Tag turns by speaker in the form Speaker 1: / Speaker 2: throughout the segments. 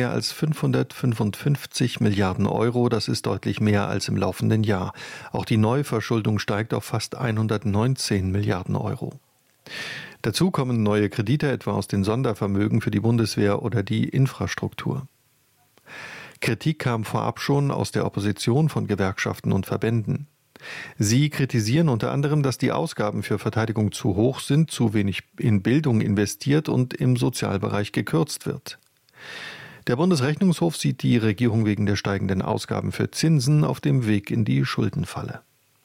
Speaker 1: mehr als 555 Milliarden Euro. Das ist deutlich mehr als im laufenden Jahr. Auch die Neuverschuldung steigt auf fast 119 Milliarden Euro. Dazu kommen neue Kredite, etwa aus den Sondervermögen für die Bundeswehr oder die Infrastruktur. Kritik kam vorab schon aus der Opposition von Gewerkschaften und Verbänden. Sie kritisieren unter anderem, dass die Ausgaben für Verteidigung zu hoch sind, zu wenig in Bildung investiert und im Sozialbereich gekürzt wird. Der Bundesrechnungshof sieht die Regierung wegen der steigenden Ausgaben für Zinsen auf dem Weg in die Schuldenfalle.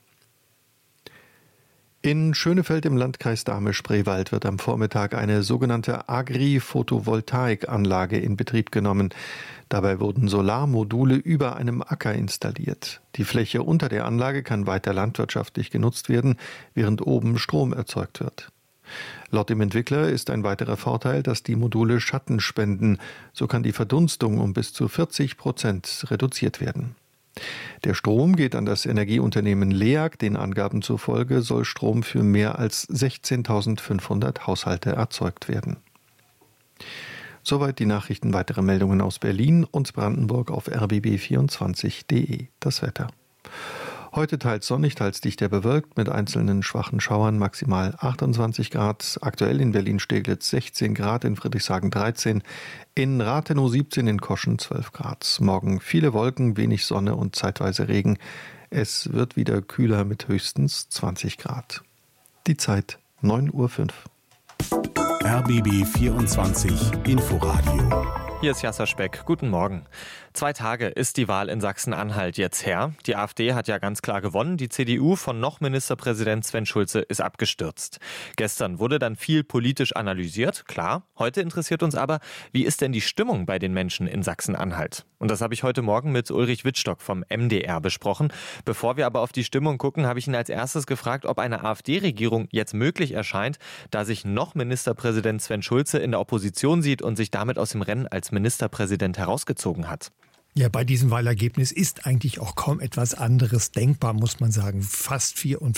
Speaker 1: In Schönefeld im Landkreis Dahme-Spreewald wird am Vormittag eine sogenannte Agri-Photovoltaikanlage in Betrieb genommen. Dabei wurden Solarmodule über einem Acker installiert. Die Fläche unter der Anlage kann weiter landwirtschaftlich genutzt werden, während oben Strom erzeugt wird. Laut dem Entwickler ist ein weiterer Vorteil, dass die Module Schatten spenden. So kann die Verdunstung um bis zu 40% reduziert werden. Der Strom geht an das Energieunternehmen LEAG. Den Angaben zufolge soll Strom für mehr als 16.500 Haushalte erzeugt werden. Soweit die Nachrichten. Weitere Meldungen aus Berlin und Brandenburg auf rbb24.de. Das Wetter. Heute teils sonnig, teils dichter bewölkt mit einzelnen schwachen Schauern, maximal 28 Grad. Aktuell in Berlin-Steglitz 16 Grad, in Friedrichshagen 13, in Rathenow 17, in Koschen 12 Grad. Morgen viele Wolken, wenig Sonne und zeitweise Regen. Es wird wieder kühler mit höchstens 20 Grad. Die Zeit 9:05 Uhr.
Speaker 2: RBB 24 Inforadio.
Speaker 3: Hier ist Jasser Speck. Guten Morgen. 2 Tage ist die Wahl in Sachsen-Anhalt jetzt her. Die AfD hat ja ganz klar gewonnen. Die CDU von noch Ministerpräsident Sven Schulze ist abgestürzt. Gestern wurde dann viel politisch analysiert, klar. Heute interessiert uns aber, wie ist denn die Stimmung bei den Menschen in Sachsen-Anhalt? Und das habe ich heute Morgen mit Ulrich Wittstock vom MDR besprochen. Bevor wir aber auf die Stimmung gucken, habe ich ihn als erstes gefragt, ob eine AfD-Regierung jetzt möglich erscheint, da sich noch Ministerpräsident Sven Schulze in der Opposition sieht und sich damit aus dem Rennen als Ministerpräsident herausgezogen hat.
Speaker 4: Ja, bei diesem Wahlergebnis ist eigentlich auch kaum etwas anderes denkbar, muss man sagen. Fast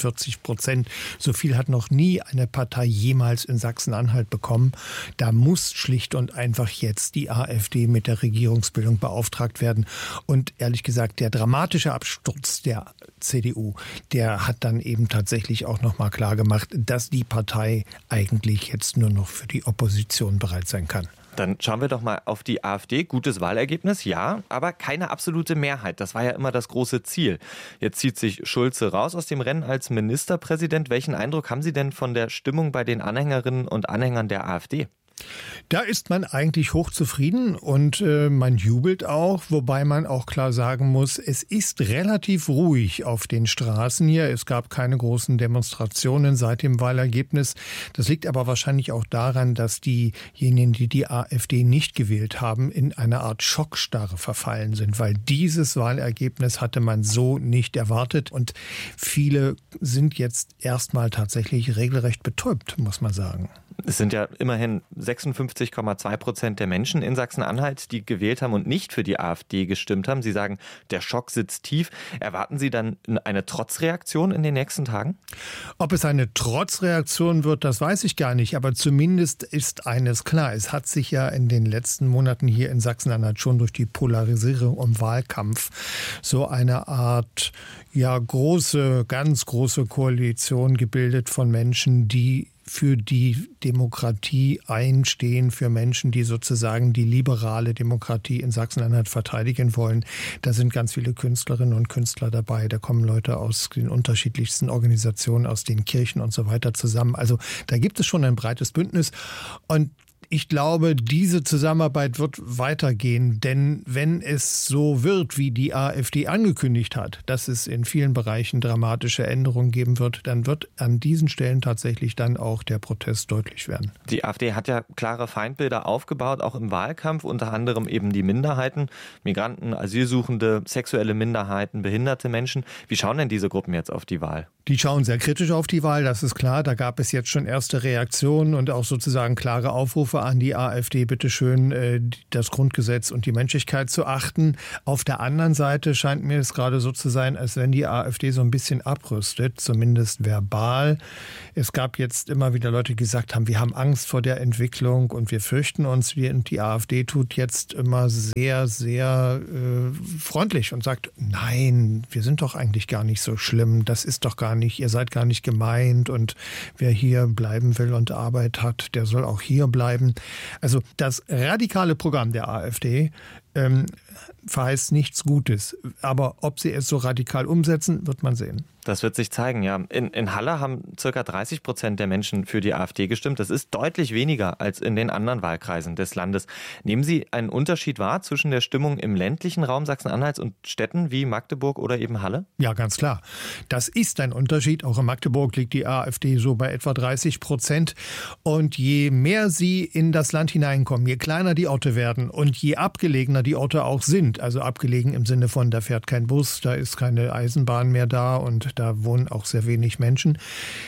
Speaker 4: 44%. So viel hat noch nie eine Partei jemals in Sachsen-Anhalt bekommen. Da muss schlicht und einfach jetzt die AfD mit der Regierungsbildung beauftragt werden. Und ehrlich gesagt, der dramatische Absturz der CDU, der hat dann eben tatsächlich auch nochmal klar gemacht, dass die Partei eigentlich jetzt nur noch für die Opposition bereit sein kann.
Speaker 3: Dann schauen wir doch mal auf die AfD. Gutes Wahlergebnis, ja, aber keine absolute Mehrheit. Das war ja immer das große Ziel. Jetzt zieht sich Schulze raus aus dem Rennen als Ministerpräsident. Welchen Eindruck haben Sie denn von der Stimmung bei den Anhängerinnen und Anhängern der AfD?
Speaker 4: Da ist man eigentlich hochzufrieden und man jubelt auch, wobei man auch klar sagen muss, es ist relativ ruhig auf den Straßen hier. Es gab keine großen Demonstrationen seit dem Wahlergebnis. Das liegt aber wahrscheinlich auch daran, dass diejenigen, die die AfD nicht gewählt haben, in eine Art Schockstarre verfallen sind, weil dieses Wahlergebnis hatte man so nicht erwartet und viele sind jetzt erstmal tatsächlich regelrecht betäubt, muss man sagen.
Speaker 3: Es sind ja immerhin 56,2% der Menschen in Sachsen-Anhalt, die gewählt haben und nicht für die AfD gestimmt haben. Sie sagen, der Schock sitzt tief. Erwarten Sie dann eine Trotzreaktion in den nächsten Tagen?
Speaker 4: Ob es eine Trotzreaktion wird, das weiß ich gar nicht. Aber zumindest ist eines klar. Es hat sich ja in den letzten Monaten hier in Sachsen-Anhalt schon durch die Polarisierung im Wahlkampf so eine Art, ja, ganz große Koalition gebildet von Menschen, die für die Demokratie einstehen, für Menschen, die sozusagen die liberale Demokratie in Sachsen-Anhalt verteidigen wollen. Da sind ganz viele Künstlerinnen und Künstler dabei. Da kommen Leute aus den unterschiedlichsten Organisationen, aus den Kirchen und so weiter zusammen. Also da gibt es schon ein breites Bündnis. Und ich glaube, diese Zusammenarbeit wird weitergehen, denn wenn es so wird, wie die AfD angekündigt hat, dass es in vielen Bereichen dramatische Änderungen geben wird, dann wird an diesen Stellen tatsächlich dann auch der Protest deutlich werden.
Speaker 3: Die AfD hat ja klare Feindbilder aufgebaut, auch im Wahlkampf, unter anderem eben die Minderheiten, Migranten, Asylsuchende, sexuelle Minderheiten, behinderte Menschen. Wie schauen denn diese Gruppen jetzt auf die Wahl?
Speaker 4: Die schauen sehr kritisch auf die Wahl, das ist klar. Da gab es jetzt schon erste Reaktionen und auch sozusagen klare Aufrufe Aufrufe an die AfD, bitteschön das Grundgesetz und die Menschlichkeit zu achten. Auf der anderen Seite scheint mir es gerade so zu sein, als wenn die AfD so ein bisschen abrüstet, zumindest verbal. Es gab jetzt immer wieder Leute, die gesagt haben, wir haben Angst vor der Entwicklung und wir fürchten uns. Und die AfD tut jetzt immer sehr, sehr freundlich und sagt, nein, wir sind doch eigentlich gar nicht so schlimm. Das ist doch gar nicht, ihr seid gar nicht gemeint und wer hier bleiben will und Arbeit hat, der soll auch hier bleiben. Also das radikale Programm der AfD verheißt nichts Gutes. Aber ob sie es so radikal umsetzen, wird man sehen.
Speaker 3: Das wird sich zeigen, ja. In Halle haben ca. 30% der Menschen für die AfD gestimmt. Das ist deutlich weniger als in den anderen Wahlkreisen des Landes. Nehmen Sie einen Unterschied wahr zwischen der Stimmung im ländlichen Raum Sachsen-Anhalts und Städten wie Magdeburg oder eben Halle?
Speaker 4: Ja, ganz klar. Das ist ein Unterschied. Auch in Magdeburg liegt die AfD so bei etwa 30%. Und je mehr sie in das Land hineinkommen, je kleiner die Orte werden und je abgelegener die Orte auch sind, also abgelegen im Sinne von, da fährt kein Bus, da ist keine Eisenbahn mehr da und da wohnen auch sehr wenig Menschen.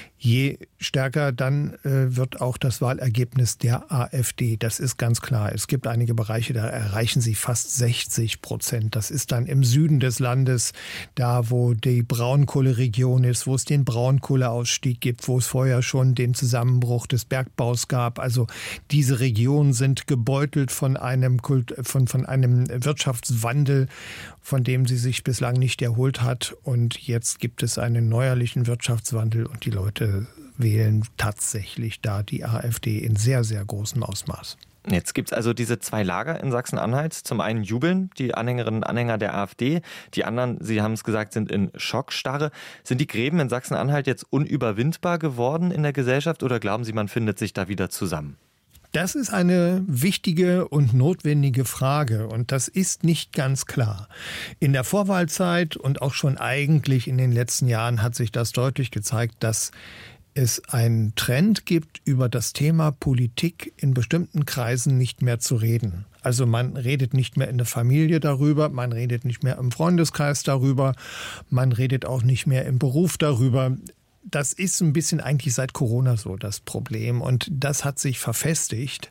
Speaker 4: Je stärker dann wird auch das Wahlergebnis der AfD. Das ist ganz klar. Es gibt einige Bereiche, da erreichen sie fast 60%. Das ist dann im Süden des Landes, da wo die Braunkohleregion ist, wo es den Braunkohleausstieg gibt, wo es vorher schon den Zusammenbruch des Bergbaus gab. Also diese Regionen sind gebeutelt von einem von einem Wirtschaftswandel, von dem sie sich bislang nicht erholt hat. Und jetzt gibt es einen neuerlichen Wirtschaftswandel und die Leute wählen tatsächlich da die AfD in sehr, sehr großem Ausmaß.
Speaker 3: Jetzt gibt es also diese zwei Lager in Sachsen-Anhalt. Zum einen jubeln die Anhängerinnen und Anhänger der AfD. Die anderen, Sie haben es gesagt, sind in Schockstarre. Sind die Gräben in Sachsen-Anhalt jetzt unüberwindbar geworden in der Gesellschaft oder glauben Sie, man findet sich da wieder zusammen?
Speaker 4: Das ist eine wichtige und notwendige Frage und das ist nicht ganz klar. In der Vorwahlzeit und auch schon eigentlich in den letzten Jahren hat sich das deutlich gezeigt, dass es einen Trend gibt, über das Thema Politik in bestimmten Kreisen nicht mehr zu reden. Also man redet nicht mehr in der Familie darüber, man redet nicht mehr im Freundeskreis darüber, man redet auch nicht mehr im Beruf darüber. Das ist ein bisschen eigentlich seit Corona so das Problem und das hat sich verfestigt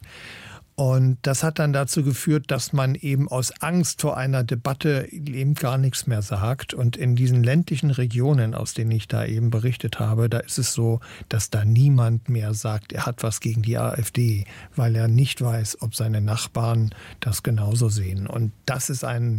Speaker 4: und das hat dann dazu geführt, dass man eben aus Angst vor einer Debatte eben gar nichts mehr sagt und in diesen ländlichen Regionen, aus denen ich da eben berichtet habe, da ist es so, dass da niemand mehr sagt, er hat was gegen die AfD, weil er nicht weiß, ob seine Nachbarn das genauso sehen und das ist ein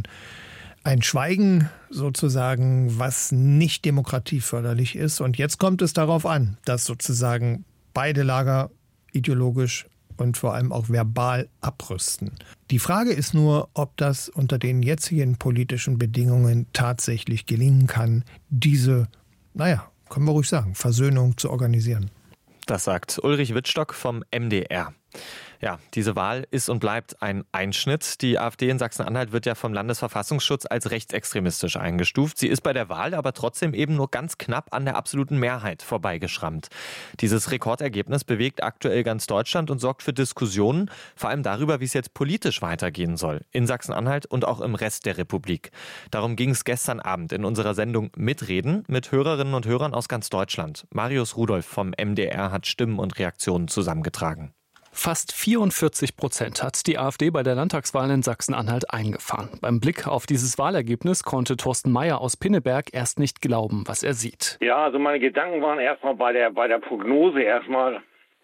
Speaker 4: Schweigen sozusagen, was nicht demokratieförderlich ist. Und jetzt kommt es darauf an, dass sozusagen beide Lager ideologisch und vor allem auch verbal abrüsten. Die Frage ist nur, ob das unter den jetzigen politischen Bedingungen tatsächlich gelingen kann, diese, können wir ruhig sagen, Versöhnung zu organisieren.
Speaker 3: Das sagt Ulrich Wittstock vom MDR. Ja, diese Wahl ist und bleibt ein Einschnitt. Die AfD in Sachsen-Anhalt wird ja vom Landesverfassungsschutz als rechtsextremistisch eingestuft. Sie ist bei der Wahl aber trotzdem eben nur ganz knapp an der absoluten Mehrheit vorbeigeschrammt. Dieses Rekordergebnis bewegt aktuell ganz Deutschland und sorgt für Diskussionen, vor allem darüber, wie es jetzt politisch weitergehen soll, in Sachsen-Anhalt und auch im Rest der Republik. Darum ging es gestern Abend in unserer Sendung Mitreden mit Hörerinnen und Hörern aus ganz Deutschland. Marius Rudolph vom MDR hat Stimmen und Reaktionen zusammengetragen.
Speaker 5: Fast 44% hat die AfD bei der Landtagswahl in Sachsen-Anhalt eingefahren. Beim Blick auf dieses Wahlergebnis konnte Thorsten Mayer aus Pinneberg erst nicht glauben, was er sieht.
Speaker 6: Ja, also meine Gedanken waren erstmal bei der Prognose erstmal,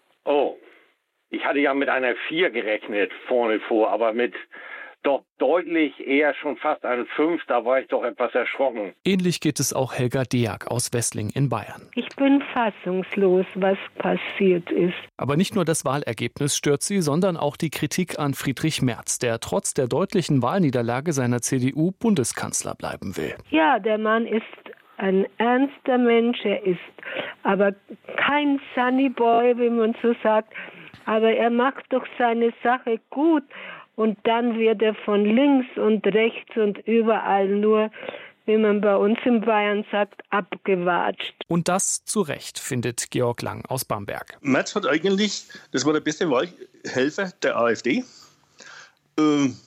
Speaker 6: ich hatte ja mit einer 4 gerechnet vorne vor, aber mit doch deutlich eher schon fast eine 5, da war ich doch etwas erschrocken.
Speaker 5: Ähnlich geht es auch Helga Deak aus Wessling in Bayern.
Speaker 7: Ich bin fassungslos, was passiert ist.
Speaker 5: Aber nicht nur das Wahlergebnis stört sie, sondern auch die Kritik an Friedrich Merz, der trotz der deutlichen Wahlniederlage seiner CDU Bundeskanzler bleiben will.
Speaker 7: Ja, der Mann ist ein ernster Mensch, er ist aber kein Sunnyboy, wie man so sagt, aber er macht doch seine Sache gut. Und dann wird er von links und rechts und überall nur, wie man bei uns in Bayern sagt, abgewatscht.
Speaker 5: Und das zu Recht, findet Georg Lang aus Bamberg.
Speaker 8: Merz hat eigentlich, das war der beste Wahlhelfer der AfD. Er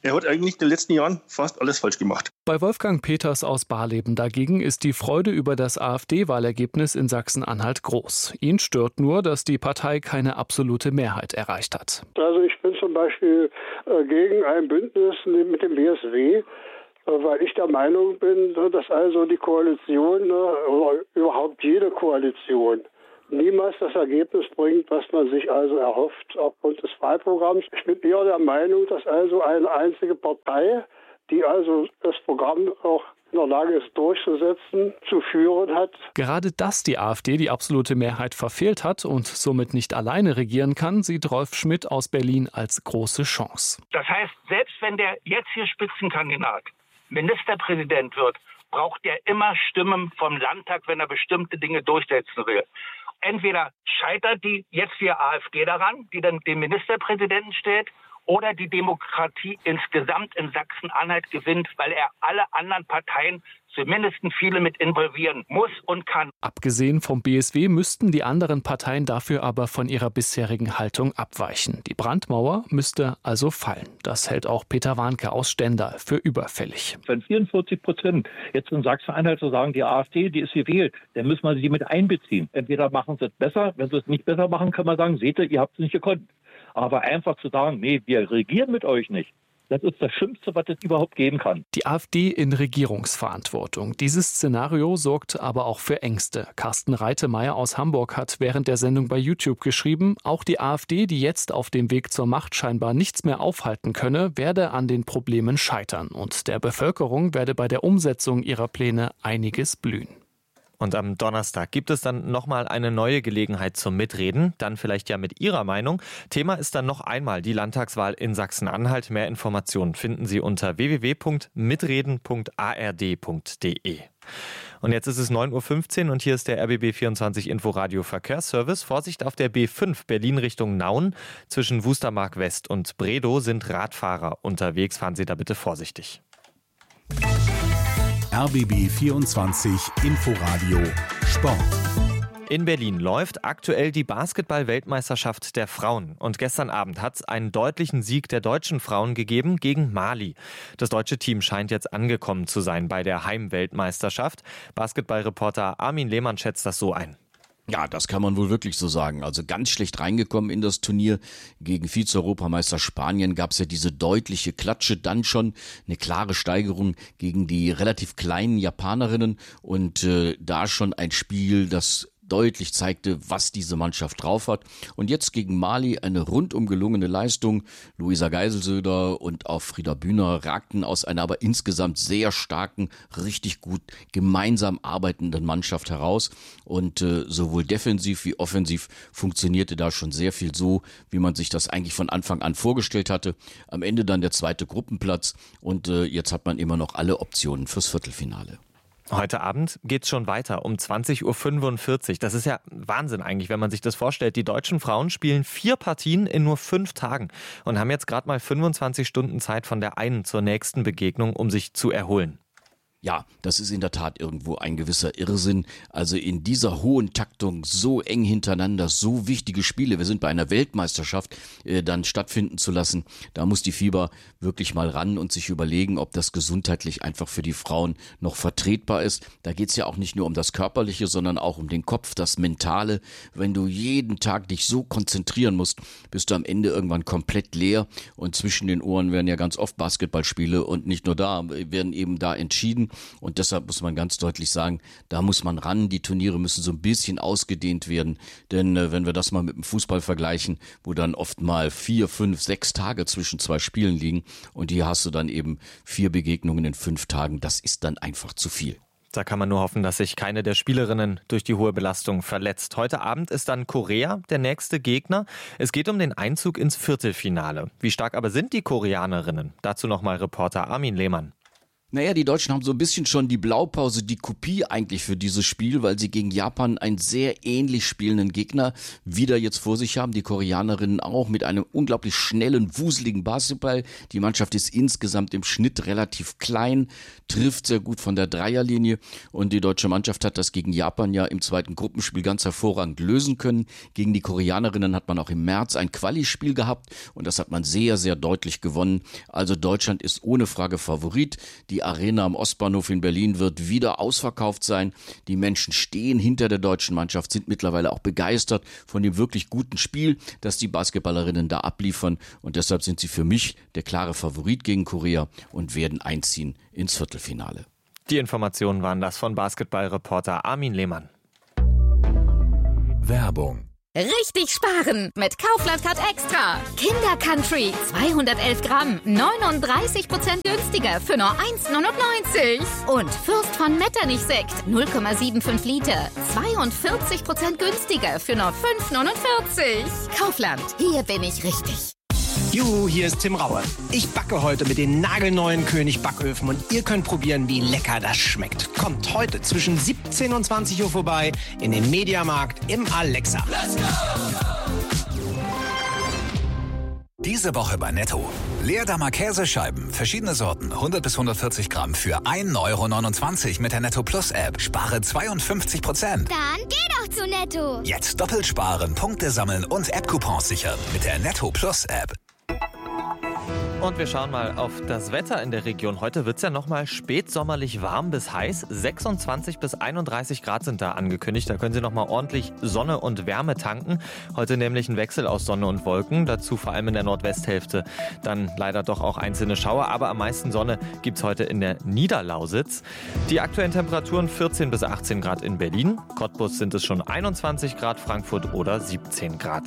Speaker 8: Er hat eigentlich in den letzten Jahren fast alles falsch gemacht.
Speaker 5: Bei Wolfgang Peters aus Barleben dagegen ist die Freude über das AfD-Wahlergebnis in Sachsen-Anhalt groß. Ihn stört nur, dass die Partei keine absolute Mehrheit erreicht hat.
Speaker 9: Also ich bin zum Beispiel gegen ein Bündnis mit dem BSW, weil ich der Meinung bin, dass also die Koalition oder überhaupt jede Koalition niemals das Ergebnis bringt, was man sich also erhofft aufgrund des Wahlprogramms. Ich bin eher der Meinung, dass also eine einzige Partei, die also das Programm auch in der Lage ist durchzusetzen, zu führen hat.
Speaker 5: Gerade dass die AfD die absolute Mehrheit verfehlt hat und somit nicht alleine regieren kann, sieht Rolf Schmidt aus Berlin als große Chance.
Speaker 10: Das heißt, selbst wenn der jetzt hier Spitzenkandidat Ministerpräsident wird, braucht er immer Stimmen vom Landtag, wenn er bestimmte Dinge durchsetzen will. Entweder scheitert die jetzt hier AfD daran, die dann den Ministerpräsidenten stellt, oder die Demokratie insgesamt in Sachsen-Anhalt gewinnt, weil er alle anderen Parteien, zumindest viele, mit involvieren muss und kann.
Speaker 5: Abgesehen vom BSW müssten die anderen Parteien dafür aber von ihrer bisherigen Haltung abweichen. Die Brandmauer müsste also fallen. Das hält auch Peter Warnke aus Stendal für überfällig.
Speaker 11: Wenn 44% jetzt in Sachsen-Anhalt so sagen, die AfD, die ist gewählt, dann müssen wir sie mit einbeziehen. Entweder machen sie es besser, wenn sie es nicht besser machen, können wir sagen, seht ihr habt es nicht gekonnt. Aber einfach zu sagen, nee, wir regieren mit euch nicht, das ist das Schlimmste, was es überhaupt geben kann.
Speaker 5: Die AfD in Regierungsverantwortung. Dieses Szenario sorgt aber auch für Ängste. Carsten Reitemeyer aus Hamburg hat während der Sendung bei YouTube geschrieben, auch die AfD, die jetzt auf dem Weg zur Macht scheinbar nichts mehr aufhalten könne, werde an den Problemen scheitern. Und der Bevölkerung werde bei der Umsetzung ihrer Pläne einiges blühen.
Speaker 3: Und am Donnerstag gibt es dann nochmal eine neue Gelegenheit zum Mitreden, dann vielleicht ja mit Ihrer Meinung. Thema ist dann noch einmal die Landtagswahl in Sachsen-Anhalt. Mehr Informationen finden Sie unter www.mitreden.ard.de. Und jetzt ist es 9.15 Uhr und hier ist der RBB 24 Inforadio Verkehrsservice. Vorsicht auf der B5 Berlin Richtung Nauen. Zwischen Wustermark West und Bredow sind Radfahrer unterwegs. Fahren Sie da bitte vorsichtig.
Speaker 2: RBB 24 Inforadio Sport.
Speaker 3: In Berlin läuft aktuell die Basketball-Weltmeisterschaft der Frauen. Und gestern Abend hat es einen deutlichen Sieg der deutschen Frauen gegeben gegen Mali. Das deutsche Team scheint jetzt angekommen zu sein bei der Heimweltmeisterschaft. Basketballreporter Armin Lehmann schätzt das so ein.
Speaker 12: Ja, das kann man wohl wirklich so sagen. Also ganz schlecht reingekommen in das Turnier. Gegen Vize-Europameister Spanien gab es ja diese deutliche Klatsche, dann schon eine klare Steigerung gegen die relativ kleinen Japanerinnen und da schon ein Spiel, das deutlich zeigte, was diese Mannschaft drauf hat. Und jetzt gegen Mali eine rundum gelungene Leistung. Luisa Geiselsöder und auch Frieda Bühner ragten aus einer aber insgesamt sehr starken, richtig gut gemeinsam arbeitenden Mannschaft heraus. Und sowohl defensiv wie offensiv funktionierte da schon sehr viel so, wie man sich das eigentlich von Anfang an vorgestellt hatte. Am Ende dann der zweite Gruppenplatz und jetzt hat man immer noch alle Optionen fürs Viertelfinale.
Speaker 3: Heute Abend geht's schon weiter um 20.45 Uhr. Das ist ja Wahnsinn eigentlich, wenn man sich das vorstellt. Die deutschen Frauen spielen 4 Partien in nur 5 Tagen und haben jetzt gerade mal 25 Stunden Zeit von der einen zur nächsten Begegnung, um sich zu erholen.
Speaker 12: Ja, das ist in der Tat irgendwo ein gewisser Irrsinn. Also in dieser hohen Taktung so eng hintereinander, so wichtige Spiele, wir sind bei einer Weltmeisterschaft, dann stattfinden zu lassen. Da muss die FIBA wirklich mal ran und sich überlegen, ob das gesundheitlich einfach für die Frauen noch vertretbar ist. Da geht es ja auch nicht nur um das Körperliche, sondern auch um den Kopf, das Mentale. Wenn du jeden Tag dich so konzentrieren musst, bist du am Ende irgendwann komplett leer. Und zwischen den Ohren werden ja ganz oft Basketballspiele und nicht nur da, werden eben da entschieden. Und deshalb muss man ganz deutlich sagen, da muss man ran. Die Turniere müssen so ein bisschen ausgedehnt werden. Denn wenn wir das mal mit dem Fußball vergleichen, wo dann oft mal 4, 5, 6 Tage zwischen 2 Spielen liegen und hier hast du dann eben 4 Begegnungen in 5 Tagen, das ist dann einfach zu viel.
Speaker 3: Da kann man nur hoffen, dass sich keine der Spielerinnen durch die hohe Belastung verletzt. Heute Abend ist dann Korea der nächste Gegner. Es geht um den Einzug ins Viertelfinale. Wie stark aber sind die Koreanerinnen? Dazu nochmal Reporter Armin Lehmann.
Speaker 12: Naja, die Deutschen haben so ein bisschen schon die Blaupause, die Kopie eigentlich für dieses Spiel, weil sie gegen Japan einen sehr ähnlich spielenden Gegner wieder jetzt vor sich haben. Die Koreanerinnen auch mit einem unglaublich schnellen, wuseligen Basketball. Die Mannschaft ist insgesamt im Schnitt relativ klein, trifft sehr gut von der Dreierlinie und die deutsche Mannschaft hat das gegen Japan ja im zweiten Gruppenspiel ganz hervorragend lösen können. Gegen die Koreanerinnen hat man auch im März ein Quali-Spiel gehabt und das hat man sehr, sehr deutlich gewonnen. Also Deutschland ist ohne Frage Favorit. Die Arena am Ostbahnhof in Berlin wird wieder ausverkauft sein. Die Menschen stehen hinter der deutschen Mannschaft, sind mittlerweile auch begeistert von dem wirklich guten Spiel, das die Basketballerinnen da abliefern. Und deshalb sind sie für mich der klare Favorit gegen Korea und werden einziehen ins Viertelfinale.
Speaker 3: Die Informationen waren das von Basketballreporter Armin Lehmann.
Speaker 2: Werbung.
Speaker 13: Richtig sparen mit Kaufland Card Extra. Kinder Country 211 Gramm, 39% günstiger für nur 1,99. Und Fürst von Metternich Sekt 0,75 Liter, 42% günstiger für nur 5,49. Kaufland, hier bin ich richtig.
Speaker 14: Juhu, hier ist Tim Raue. Ich backe heute mit den nagelneuen König Backöfen und ihr könnt probieren, wie lecker das schmeckt. Kommt heute zwischen 17 und 20 Uhr vorbei in den Mediamarkt im Alexa. Let's go!
Speaker 15: Diese Woche bei Netto. Leerdammer Käsescheiben, verschiedene Sorten, 100 bis 140 Gramm für 1,29 € mit der Netto Plus App. Spare 52%.
Speaker 16: Dann geh doch zu Netto.
Speaker 15: Jetzt doppelt sparen, Punkte sammeln und App-Coupons sichern mit der Netto Plus App.
Speaker 3: Und wir schauen mal auf das Wetter in der Region. Heute wird es ja nochmal spätsommerlich warm bis heiß. 26 bis 31 Grad sind da angekündigt. Da können Sie nochmal ordentlich Sonne und Wärme tanken. Heute nämlich ein Wechsel aus Sonne und Wolken. Dazu vor allem in der Nordwesthälfte dann leider doch auch einzelne Schauer. Aber am meisten Sonne gibt es heute in der Niederlausitz. Die aktuellen Temperaturen 14 bis 18 Grad in Berlin. Cottbus sind es schon 21 Grad, Frankfurt oder 17 Grad.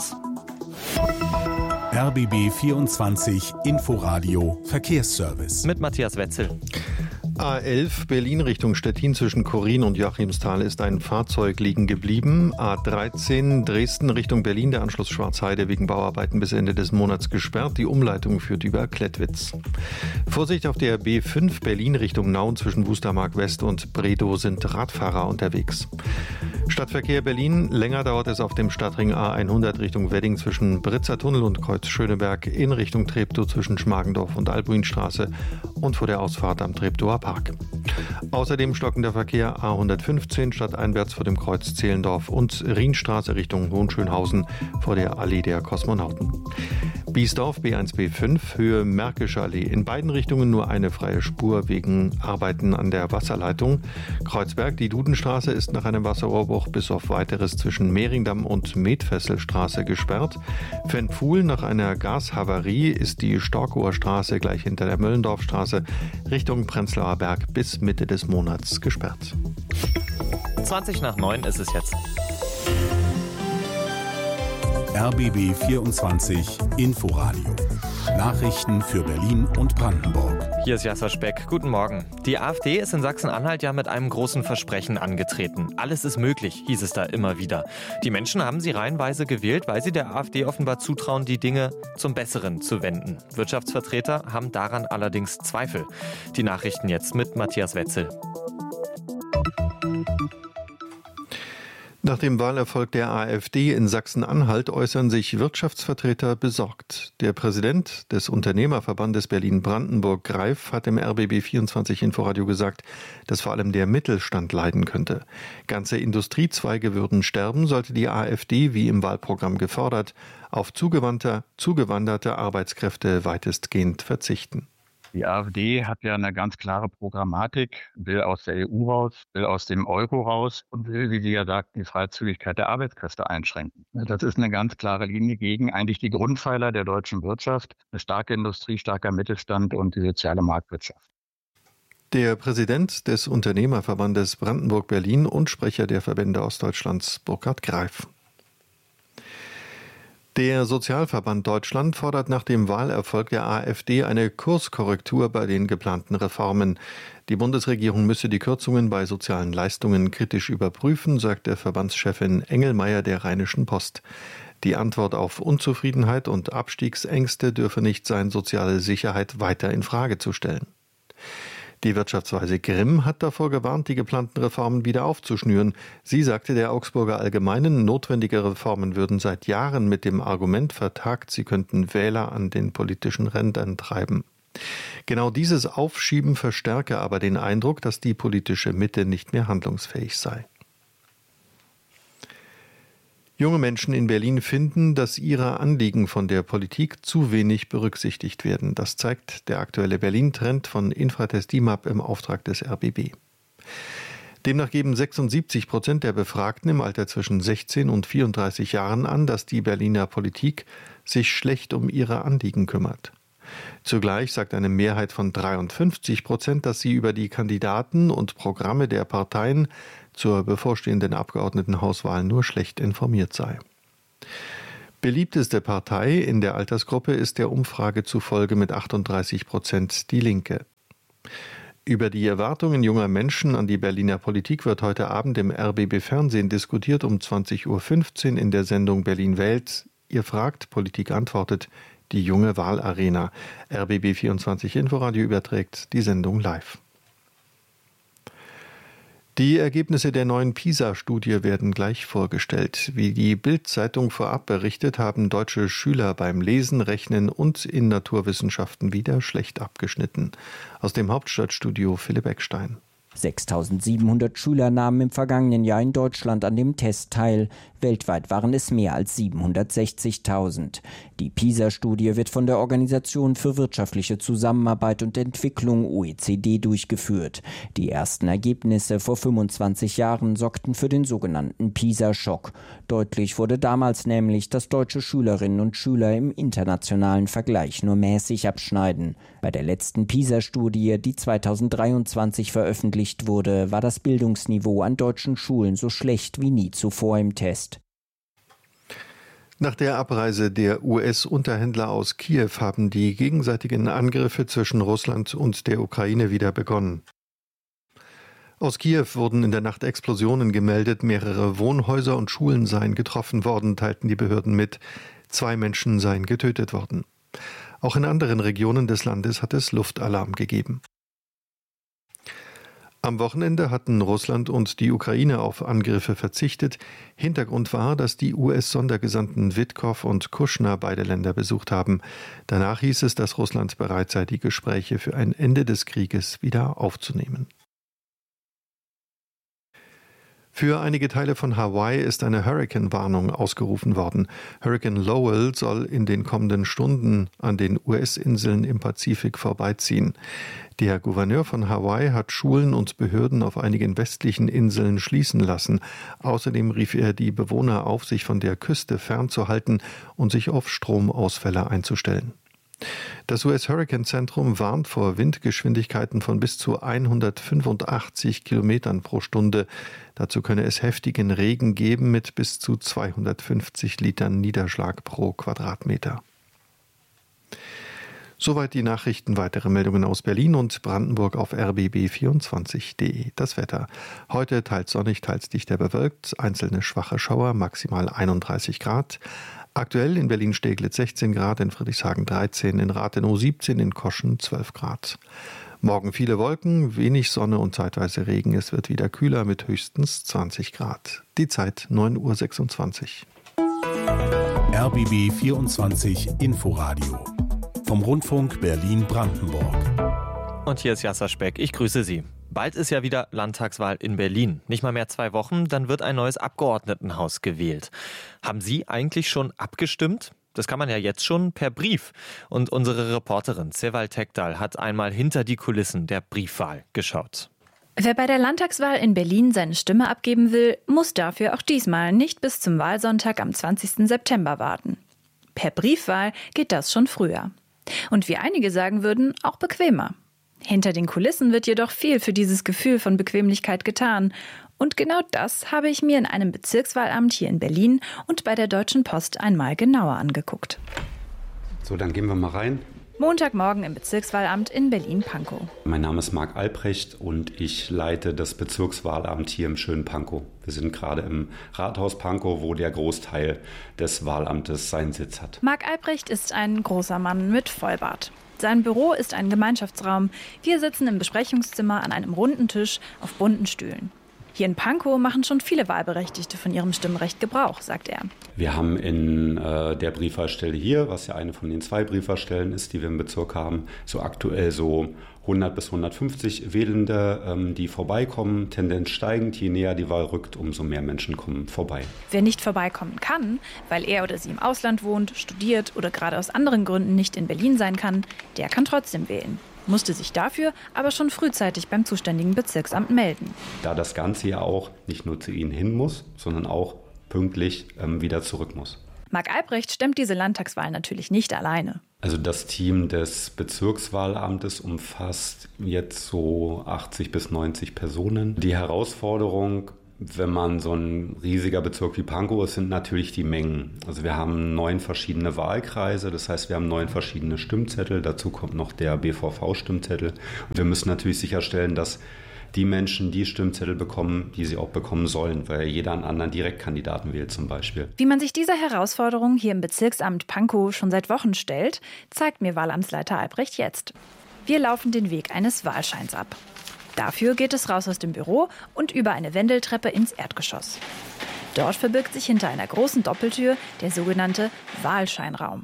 Speaker 2: RBB 24 Inforadio Verkehrsservice.
Speaker 3: Mit Matthias Wetzel.
Speaker 1: A11 Berlin Richtung Stettin zwischen Chorin und Joachimsthal ist ein Fahrzeug liegen geblieben. A13 Dresden Richtung Berlin, der Anschluss Schwarzheide wegen Bauarbeiten bis Ende des Monats gesperrt. Die Umleitung führt über Klettwitz. Vorsicht auf der B5 Berlin Richtung Nauen zwischen Wustermark West und Bredow sind Radfahrer unterwegs. Stadtverkehr Berlin, länger dauert es auf dem Stadtring A100 Richtung Wedding zwischen Britzer Tunnel und Kreuz Schöneberg, in Richtung Treptow zwischen Schmargendorf und Albuinstraße und vor der Ausfahrt am Treptower Park. Außerdem stockender Verkehr A115 stadteinwärts vor dem Kreuz Zehlendorf und Rienstraße Richtung Hohenschönhausen vor der Allee der Kosmonauten. Biesdorf B1B5 Höhe Märkische Allee. In beiden Richtungen nur eine freie Spur wegen Arbeiten an der Wasserleitung. Kreuzberg, die Dudenstraße ist nach einem Wasserrohrbruch bis auf Weiteres zwischen Mehringdamm und Metfesselstraße gesperrt. Ventpfuhl, nach einer Gashavarie ist die Storkower Straße gleich hinter der Möllendorfstraße Richtung Prenzlauer Berg bis Mitte des Monats gesperrt.
Speaker 3: 8:20 ist es jetzt.
Speaker 2: RBB 24 Inforadio. Nachrichten für Berlin und Brandenburg.
Speaker 3: Hier ist Jasper Speck. Guten Morgen. Die AfD ist in Sachsen-Anhalt ja mit einem großen Versprechen angetreten. Alles ist möglich, hieß es da immer wieder. Die Menschen haben sie reihenweise gewählt, weil sie der AfD offenbar zutrauen, die Dinge zum Besseren zu wenden. Wirtschaftsvertreter haben daran allerdings Zweifel. Die Nachrichten jetzt mit Matthias Wetzel.
Speaker 1: Nach dem Wahlerfolg der AfD in Sachsen-Anhalt äußern sich Wirtschaftsvertreter besorgt. Der Präsident des Unternehmerverbandes Berlin-Brandenburg, Greif, hat im RBB 24 Inforadio gesagt, dass vor allem der Mittelstand leiden könnte. Ganze Industriezweige würden sterben, sollte die AfD, wie im Wahlprogramm gefordert, auf zugewanderte Arbeitskräfte weitestgehend verzichten.
Speaker 17: Die AfD hat ja eine ganz klare Programmatik, will aus der EU raus, will aus dem Euro raus und will, wie sie ja sagt, die Freizügigkeit der Arbeitskräfte einschränken. Das ist eine ganz klare Linie gegen eigentlich die Grundpfeiler der deutschen Wirtschaft, eine starke Industrie, starker Mittelstand und die soziale Marktwirtschaft.
Speaker 1: Der Präsident des Unternehmerverbandes Brandenburg-Berlin und Sprecher der Verbände Ostdeutschlands, Burkhard Greif. Der Sozialverband Deutschland fordert nach dem Wahlerfolg der AfD eine Kurskorrektur bei den geplanten Reformen. Die Bundesregierung müsse die Kürzungen bei sozialen Leistungen kritisch überprüfen, sagte Verbandschefin Engelmeier der Rheinischen Post. Die Antwort auf Unzufriedenheit und Abstiegsängste dürfe nicht sein, soziale Sicherheit weiter in Frage zu stellen. Die Wirtschaftsweise Grimm hat davor gewarnt, die geplanten Reformen wieder aufzuschnüren. Sie sagte der Augsburger Allgemeinen, notwendige Reformen würden seit Jahren mit dem Argument vertagt, sie könnten Wähler an den politischen Rändern treiben. Genau dieses Aufschieben verstärke aber den Eindruck, dass die politische Mitte nicht mehr handlungsfähig sei. Junge Menschen in Berlin finden, dass ihre Anliegen von der Politik zu wenig berücksichtigt werden. Das zeigt der aktuelle Berlin-Trend von Infratest DIMAP im Auftrag des RBB. Demnach geben 76% der Befragten im Alter zwischen 16 und 34 Jahren an, dass die Berliner Politik sich schlecht um ihre Anliegen kümmert. Zugleich sagt eine Mehrheit von 53%, dass sie über die Kandidaten und Programme der Parteien zur bevorstehenden Abgeordnetenhauswahl nur schlecht informiert sei. Beliebteste Partei in der Altersgruppe ist der Umfrage zufolge mit 38% die Linke. Über die Erwartungen junger Menschen an die Berliner Politik wird heute Abend im RBB Fernsehen diskutiert um 20.15 Uhr in der Sendung Berlin wählt. Ihr fragt, Politik antwortet, die junge Wahlarena. RBB 24 Inforadio überträgt die Sendung live. Die Ergebnisse der neuen PISA-Studie werden gleich vorgestellt. Wie die Bild-Zeitung vorab berichtet, haben deutsche Schüler beim Lesen, Rechnen und in Naturwissenschaften wieder schlecht abgeschnitten. Aus dem Hauptstadtstudio Philipp Eckstein.
Speaker 18: 6.700 Schüler nahmen im vergangenen Jahr in Deutschland an dem Test teil. Weltweit waren es mehr als 760.000. Die PISA-Studie wird von der Organisation für wirtschaftliche Zusammenarbeit und Entwicklung OECD durchgeführt. Die ersten Ergebnisse vor 25 Jahren sorgten für den sogenannten PISA-Schock. Deutlich wurde damals nämlich, dass deutsche Schülerinnen und Schüler im internationalen Vergleich nur mäßig abschneiden. Bei der letzten PISA-Studie, die 2023 veröffentlicht wurde, war das Bildungsniveau an deutschen Schulen so schlecht wie nie zuvor im Test.
Speaker 1: Nach der Abreise der US-Unterhändler aus Kiew haben die gegenseitigen Angriffe zwischen Russland und der Ukraine wieder begonnen. Aus Kiew wurden in der Nacht Explosionen gemeldet, mehrere Wohnhäuser und Schulen seien getroffen worden, teilten die Behörden mit. 2 Menschen seien getötet worden. Auch in anderen Regionen des Landes hat es Luftalarm gegeben. Am Wochenende hatten Russland und die Ukraine auf Angriffe verzichtet. Hintergrund war, dass die US-Sondergesandten Witkow und Kushner beide Länder besucht haben. Danach hieß es, dass Russland bereit sei, die Gespräche für ein Ende des Krieges wieder aufzunehmen. Für einige Teile von Hawaii ist eine Hurrikanwarnung ausgerufen worden. Hurrikan Lowell soll in den kommenden Stunden an den US-Inseln im Pazifik vorbeiziehen. Der Gouverneur von Hawaii hat Schulen und Behörden auf einigen westlichen Inseln schließen lassen. Außerdem rief er die Bewohner auf, sich von der Küste fernzuhalten und sich auf Stromausfälle einzustellen. Das US-Hurrikan-Zentrum warnt vor Windgeschwindigkeiten von bis zu 185 Kilometern pro Stunde. Dazu könne es heftigen Regen geben mit bis zu 250 Litern Niederschlag pro Quadratmeter. Soweit die Nachrichten. Weitere Meldungen aus Berlin und Brandenburg auf rbb24.de. Das Wetter. Heute teils sonnig, teils dichter bewölkt, einzelne schwache Schauer, maximal 31 Grad. Aktuell in Berlin-Steglitz 16 Grad, in Friedrichshagen 13, in Rathenow 17, in Koschen 12 Grad. Morgen viele Wolken, wenig Sonne und zeitweise Regen. Es wird wieder kühler mit höchstens 20 Grad. Die Zeit 9.26
Speaker 2: Uhr. RBB 24 Inforadio. Vom Rundfunk Berlin-Brandenburg.
Speaker 3: Und hier ist Jasser Speck. Ich grüße Sie. Bald ist ja wieder Landtagswahl in Berlin. Nicht mal mehr 2 Wochen, dann wird ein neues Abgeordnetenhaus gewählt. Haben Sie eigentlich schon abgestimmt? Das kann man ja jetzt schon per Brief. Und unsere Reporterin Sewald Tekdal hat einmal hinter die Kulissen der Briefwahl geschaut.
Speaker 19: Wer bei der Landtagswahl in Berlin seine Stimme abgeben will, muss dafür auch diesmal nicht bis zum Wahlsonntag am 20. September warten. Per Briefwahl geht das schon früher. Und wie einige sagen würden, auch bequemer. Hinter den Kulissen wird jedoch viel für dieses Gefühl von Bequemlichkeit getan. Und genau das habe ich mir in einem Bezirkswahlamt hier in Berlin und bei der Deutschen Post einmal genauer angeguckt.
Speaker 20: So, dann gehen wir mal rein.
Speaker 19: Montagmorgen im Bezirkswahlamt in Berlin-Pankow.
Speaker 20: Mein Name ist Marc Albrecht und ich leite das Bezirkswahlamt hier im schönen Pankow. Wir sind gerade im Rathaus Pankow, wo der Großteil des Wahlamtes seinen Sitz hat.
Speaker 19: Marc Albrecht ist ein großer Mann mit Vollbart. Sein Büro ist ein Gemeinschaftsraum. Wir sitzen im Besprechungszimmer an einem runden Tisch auf bunten Stühlen. Hier in Pankow machen schon viele Wahlberechtigte von ihrem Stimmrecht Gebrauch, sagt er.
Speaker 20: Wir haben in der Briefwahlstelle hier, was ja eine von den 2 Briefwahlstellen ist, die wir im Bezirk haben, so aktuell so 100 bis 150 Wählende, die vorbeikommen, Tendenz steigend. Je näher die Wahl rückt, umso mehr Menschen kommen vorbei.
Speaker 19: Wer nicht vorbeikommen kann, weil er oder sie im Ausland wohnt, studiert oder gerade aus anderen Gründen nicht in Berlin sein kann, der kann trotzdem wählen. Musste sich dafür aber schon frühzeitig beim zuständigen Bezirksamt melden.
Speaker 20: Da das Ganze ja auch nicht nur zu Ihnen hin muss, sondern auch pünktlich wieder zurück muss.
Speaker 19: Marc Albrecht stemmt diese Landtagswahl natürlich nicht alleine.
Speaker 20: Also das Team des Bezirkswahlamtes umfasst jetzt so 80 bis 90 Personen. Die Herausforderung, wenn man so ein riesiger Bezirk wie Pankow ist, sind natürlich die Mengen. Also wir haben 9 verschiedene Wahlkreise, das heißt, wir haben 9 verschiedene Stimmzettel. Dazu kommt noch der BVV-Stimmzettel. Und wir müssen natürlich sicherstellen, dass die Menschen die Stimmzettel bekommen, die sie auch bekommen sollen, weil jeder einen anderen Direktkandidaten wählt zum Beispiel.
Speaker 19: Wie man sich dieser Herausforderung hier im Bezirksamt Pankow schon seit Wochen stellt, zeigt mir Wahlamtsleiter Albrecht jetzt. Wir laufen den Weg eines Wahlscheins ab. Dafür geht es raus aus dem Büro und über eine Wendeltreppe ins Erdgeschoss. Dort verbirgt sich hinter einer großen Doppeltür der sogenannte Wahlscheinraum.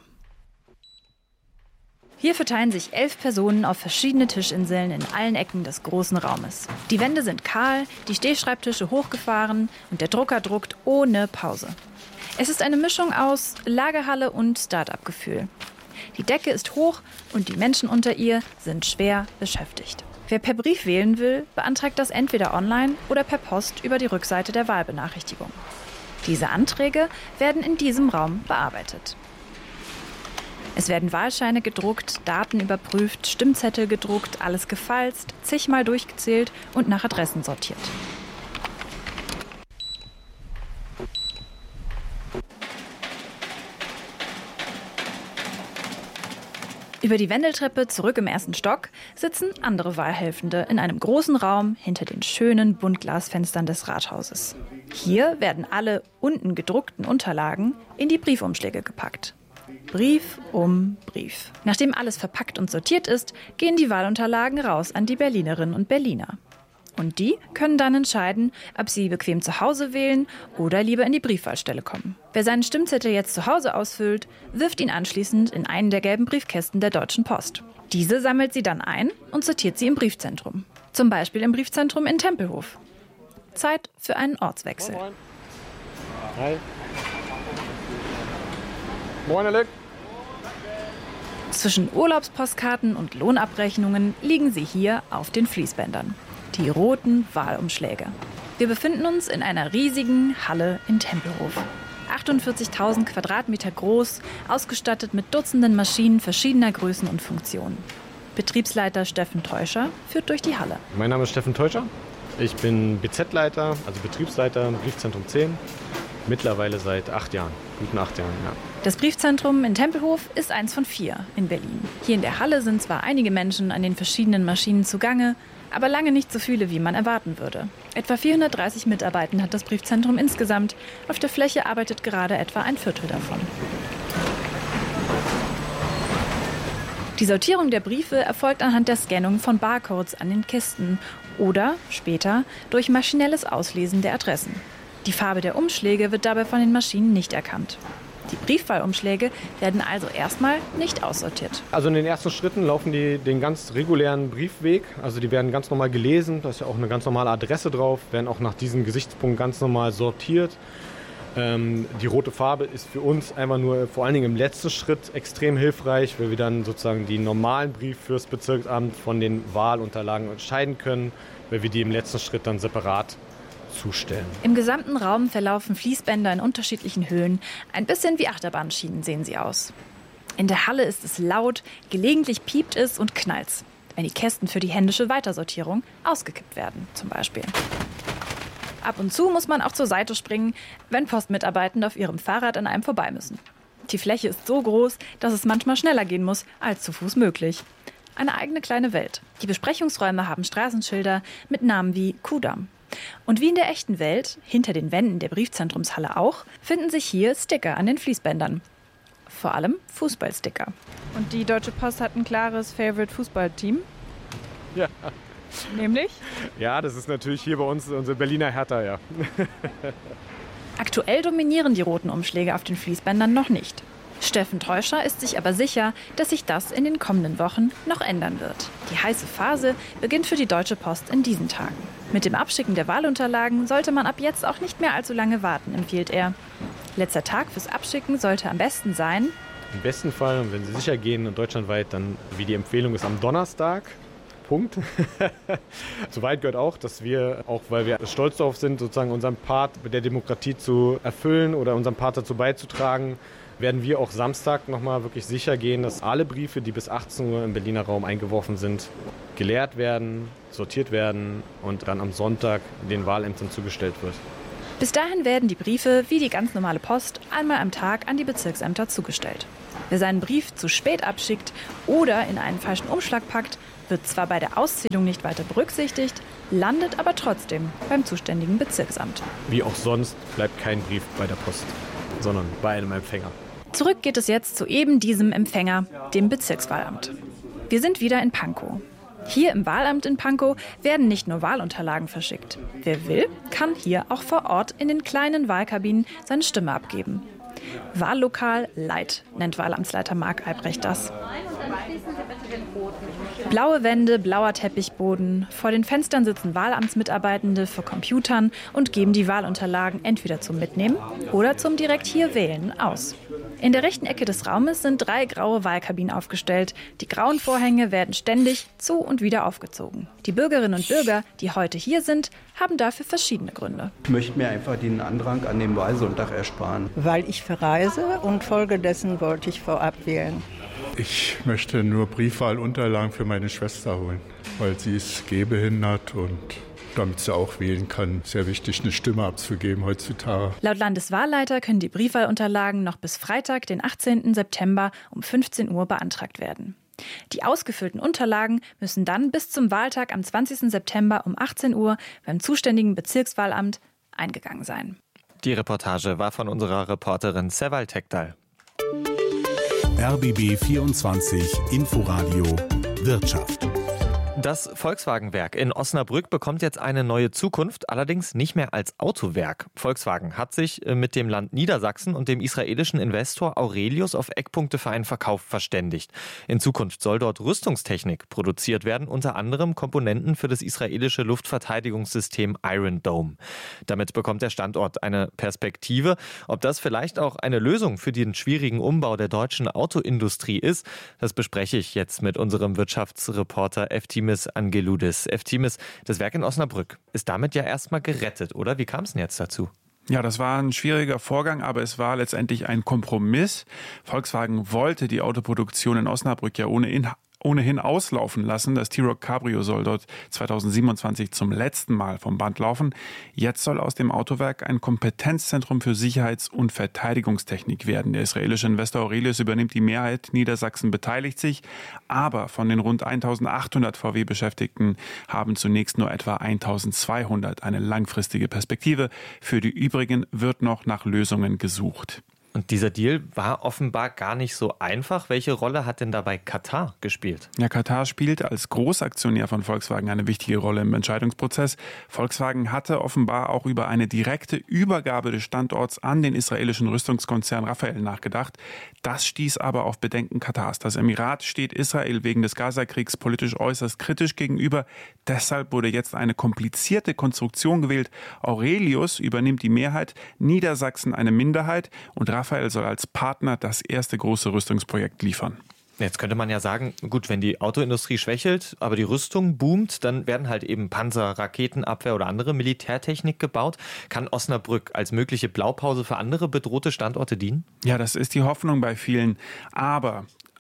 Speaker 19: Hier verteilen sich 11 Personen auf verschiedene Tischinseln in allen Ecken des großen Raumes. Die Wände sind kahl, die Stehschreibtische hochgefahren und der Drucker druckt ohne Pause. Es ist eine Mischung aus Lagerhalle und Start-up-Gefühl. Die Decke ist hoch und die Menschen unter ihr sind schwer beschäftigt. Wer per Brief wählen will, beantragt das entweder online oder per Post über die Rückseite der Wahlbenachrichtigung. Diese Anträge werden in diesem Raum bearbeitet. Es werden Wahlscheine gedruckt, Daten überprüft, Stimmzettel gedruckt, alles gefalzt, zigmal durchgezählt und nach Adressen sortiert. Über die Wendeltreppe zurück im 1. Stock sitzen andere Wahlhelfende in einem großen Raum hinter den schönen Buntglasfenstern des Rathauses. Hier werden alle unten gedruckten Unterlagen in die Briefumschläge gepackt. Brief um Brief. Nachdem alles verpackt und sortiert ist, gehen die Wahlunterlagen raus an die Berlinerinnen und Berliner. Und die können dann entscheiden, ob sie bequem zu Hause wählen oder lieber in die Briefwahlstelle kommen. Wer seinen Stimmzettel jetzt zu Hause ausfüllt, wirft ihn anschließend in einen der gelben Briefkästen der Deutschen Post. Diese sammelt sie dann ein und sortiert sie im Briefzentrum. Zum Beispiel im Briefzentrum in Tempelhof. Zeit für einen Ortswechsel.
Speaker 21: Hi. Moin, Alec.
Speaker 19: Zwischen Urlaubspostkarten und Lohnabrechnungen liegen sie hier auf den Fließbändern. Die roten Wahlumschläge. Wir befinden uns in einer riesigen Halle in Tempelhof. 48.000 Quadratmeter groß, ausgestattet mit Dutzenden Maschinen verschiedener Größen und Funktionen. Betriebsleiter Steffen Teuscher führt durch die Halle.
Speaker 21: Mein Name ist Steffen Teuscher. Ich bin BZ-Leiter, also Betriebsleiter im Briefzentrum 10. Mittlerweile seit 8 Jahren, guten 8 Jahren, ja.
Speaker 19: Das Briefzentrum in Tempelhof ist eins von 4 in Berlin. Hier in der Halle sind zwar einige Menschen an den verschiedenen Maschinen zugange, aber lange nicht so viele, wie man erwarten würde. Etwa 430 Mitarbeiter hat das Briefzentrum insgesamt. Auf der Fläche arbeitet gerade etwa ein Viertel davon. Die Sortierung der Briefe erfolgt anhand der Scannung von Barcodes an den Kisten oder später durch maschinelles Auslesen der Adressen. Die Farbe der Umschläge wird dabei von den Maschinen nicht erkannt. Die Briefwahlumschläge werden also erstmal nicht aussortiert.
Speaker 21: Also in den ersten Schritten laufen die den ganz regulären Briefweg. Also die werden ganz normal gelesen, da ist ja auch eine ganz normale Adresse drauf, werden auch nach diesem Gesichtspunkt ganz normal sortiert. Die rote Farbe ist für uns einfach nur vor allen Dingen im letzten Schritt extrem hilfreich, weil wir dann sozusagen die normalen Briefe fürs Bezirksamt von den Wahlunterlagen unterscheiden können, weil wir die im letzten Schritt dann separat zustellen.
Speaker 19: Im gesamten Raum verlaufen Fließbänder in unterschiedlichen Höhen. Ein bisschen wie Achterbahnschienen sehen sie aus. In der Halle ist es laut, gelegentlich piept es und knallt's, wenn die Kästen für die händische Weitersortierung ausgekippt werden, zum Beispiel. Ab und zu muss man auch zur Seite springen, wenn Postmitarbeitende auf ihrem Fahrrad an einem vorbei müssen. Die Fläche ist so groß, dass es manchmal schneller gehen muss, als zu Fuß möglich. Eine eigene kleine Welt. Die Besprechungsräume haben Straßenschilder mit Namen wie Kudamm. Und wie in der echten Welt, hinter den Wänden der Briefzentrumshalle auch, finden sich hier Sticker an den Fließbändern. vor allem Fußballsticker. Und die Deutsche Post hat ein klares Favorite-Fußballteam?
Speaker 21: Ja.
Speaker 19: Nämlich?
Speaker 21: Ja, das ist natürlich hier bei uns unsere Berliner Hertha, ja.
Speaker 19: Aktuell dominieren die roten Umschläge auf den Fließbändern noch nicht. Steffen Teuscher ist sich aber sicher, dass sich das in den kommenden Wochen noch ändern wird. Die heiße Phase beginnt für die Deutsche Post in diesen Tagen. Mit dem Abschicken der Wahlunterlagen sollte man ab jetzt auch nicht mehr allzu lange warten, empfiehlt er. Letzter Tag fürs Abschicken sollte am besten sein.
Speaker 21: Im besten Fall, und wenn Sie sicher gehen und deutschlandweit, dann wie die Empfehlung ist am Donnerstag. Punkt. Soweit gehört auch, dass wir, auch weil wir stolz darauf sind, sozusagen unseren Part der Demokratie zu erfüllen oder unseren Part dazu beizutragen, werden wir auch Samstag nochmal wirklich sicher gehen, dass alle Briefe, die bis 18 Uhr im Berliner Raum eingeworfen sind, geleert werden, sortiert werden und dann am Sonntag den Wahlämtern zugestellt wird.
Speaker 19: Bis dahin werden die Briefe, wie die ganz normale Post, einmal am Tag an die Bezirksämter zugestellt. Wer seinen Brief zu spät abschickt oder in einen falschen Umschlag packt, wird zwar bei der Auszählung nicht weiter berücksichtigt, landet aber trotzdem beim zuständigen Bezirksamt.
Speaker 21: Wie auch sonst bleibt kein Brief bei der Post, sondern bei einem Empfänger.
Speaker 19: Zurück geht es jetzt zu eben diesem Empfänger, dem Bezirkswahlamt. Wir sind wieder in Pankow. Hier im Wahlamt in Pankow werden nicht nur Wahlunterlagen verschickt. Wer will, kann hier auch vor Ort in den kleinen Wahlkabinen seine Stimme abgeben. Wahllokal Light nennt Wahlamtsleiter Marc Albrecht das. Blaue Wände, blauer Teppichboden. Vor den Fenstern sitzen Wahlamtsmitarbeitende vor Computern und geben die Wahlunterlagen entweder zum Mitnehmen oder zum direkt hier wählen aus. In der rechten Ecke des Raumes sind 3 graue Wahlkabinen aufgestellt. Die grauen Vorhänge werden ständig zu und wieder aufgezogen. Die Bürgerinnen und Bürger, die heute hier sind, haben dafür verschiedene Gründe.
Speaker 4: Ich möchte mir einfach den Andrang an dem Wahlsonntag ersparen.
Speaker 22: Weil ich verreise und folgedessen wollte ich vorab wählen.
Speaker 23: Ich möchte nur Briefwahlunterlagen für meine Schwester holen, weil sie ist gehbehindert und damit sie auch wählen kann, sehr wichtig, eine Stimme abzugeben heutzutage.
Speaker 19: Laut Landeswahlleiter können die Briefwahlunterlagen noch bis Freitag, den 18. September um 15 Uhr beantragt werden. Die ausgefüllten Unterlagen müssen dann bis zum Wahltag am 20. September um 18 Uhr beim zuständigen Bezirkswahlamt eingegangen sein.
Speaker 3: Die Reportage war von unserer Reporterin Seval Tekdal.
Speaker 2: RBB 24 Inforadio Wirtschaft.
Speaker 3: Das Volkswagenwerk in Osnabrück bekommt jetzt eine neue Zukunft, allerdings nicht mehr als Autowerk. Volkswagen hat sich mit dem Land Niedersachsen und dem israelischen Investor Aurelius auf Eckpunkte für einen Verkauf verständigt. In Zukunft soll dort Rüstungstechnik produziert werden, unter anderem Komponenten für das israelische Luftverteidigungssystem Iron Dome. Damit bekommt der Standort eine Perspektive. Ob das vielleicht auch eine Lösung für den schwierigen Umbau der deutschen Autoindustrie ist, das bespreche ich jetzt mit unserem Wirtschaftsreporter Eftimis Angeloudis. Eftimis, das Werk in Osnabrück ist damit ja erstmal gerettet, oder? Wie kam es denn jetzt dazu?
Speaker 24: Ja, das war ein schwieriger Vorgang, aber es war letztendlich ein Kompromiss. Volkswagen wollte die Autoproduktion in Osnabrück ja ohnehin auslaufen lassen. Das T-Roc Cabrio soll dort 2027 zum letzten Mal vom Band laufen. Jetzt soll aus dem Autowerk ein Kompetenzzentrum für Sicherheits- und Verteidigungstechnik werden. Der israelische Investor Aurelius übernimmt die Mehrheit. Niedersachsen beteiligt sich. Aber von den rund 1800 VW-Beschäftigten haben zunächst nur etwa 1200 eine langfristige Perspektive. Für die übrigen wird noch nach Lösungen gesucht.
Speaker 3: Und dieser Deal war offenbar gar nicht so einfach. Welche Rolle hat denn dabei Katar gespielt?
Speaker 24: Ja, Katar spielt als Großaktionär von Volkswagen eine wichtige Rolle im Entscheidungsprozess. Volkswagen hatte offenbar auch über eine direkte Übergabe des Standorts an den israelischen Rüstungskonzern Rafael nachgedacht. Das stieß aber auf Bedenken Katars. Das Emirat steht Israel wegen des Gazakriegs politisch äußerst kritisch gegenüber. Deshalb wurde jetzt eine komplizierte Konstruktion gewählt. Aurelius übernimmt die Mehrheit, Niedersachsen eine Minderheit und Rafael soll als Partner das erste große Rüstungsprojekt liefern.
Speaker 3: Jetzt könnte man ja sagen, gut, wenn die Autoindustrie schwächelt, aber die Rüstung boomt, dann werden halt eben Panzer, Raketenabwehr oder andere Militärtechnik gebaut. Kann Osnabrück als mögliche Blaupause für andere bedrohte Standorte dienen?
Speaker 24: Ja, das ist die Hoffnung bei vielen. Aber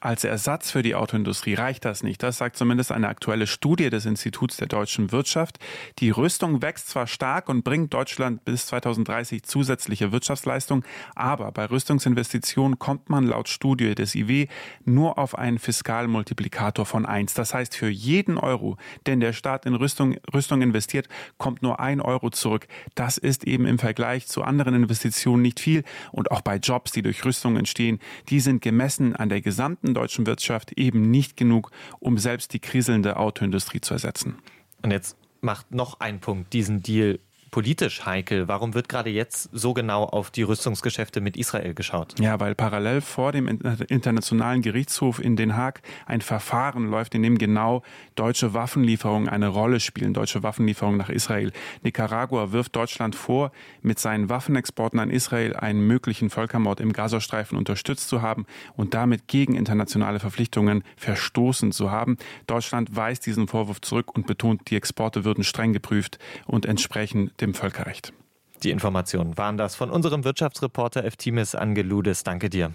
Speaker 24: als Ersatz für die Autoindustrie reicht das nicht. Das sagt zumindest eine aktuelle Studie des Instituts der deutschen Wirtschaft. Die Rüstung wächst zwar stark und bringt Deutschland bis 2030 zusätzliche Wirtschaftsleistung, aber bei Rüstungsinvestitionen kommt man laut Studie des IW nur auf einen Fiskalmultiplikator von 1. Das heißt, für jeden Euro, den der Staat in Rüstung investiert, kommt nur 1 Euro zurück. Das ist eben im Vergleich zu anderen Investitionen nicht viel. Und auch bei Jobs, die durch Rüstung entstehen, die sind gemessen an der gesamten deutschen Wirtschaft eben nicht genug, um selbst die kriselnde Autoindustrie zu ersetzen.
Speaker 3: Und jetzt macht noch ein Punkt diesen Deal politisch heikel. Warum wird gerade jetzt so genau auf die Rüstungsgeschäfte mit Israel geschaut?
Speaker 24: Ja, weil parallel vor dem Internationalen Gerichtshof in Den Haag ein Verfahren läuft, in dem genau deutsche Waffenlieferungen eine Rolle spielen, deutsche Waffenlieferungen nach Israel. Nicaragua wirft Deutschland vor, mit seinen Waffenexporten an Israel einen möglichen Völkermord im Gazastreifen unterstützt zu haben und damit gegen internationale Verpflichtungen verstoßen zu haben. Deutschland weist diesen Vorwurf zurück und betont, die Exporte würden streng geprüft und entsprechen dem Völkerrecht.
Speaker 3: Die Informationen waren das von unserem Wirtschaftsreporter Eftimis Angeludis. Danke dir.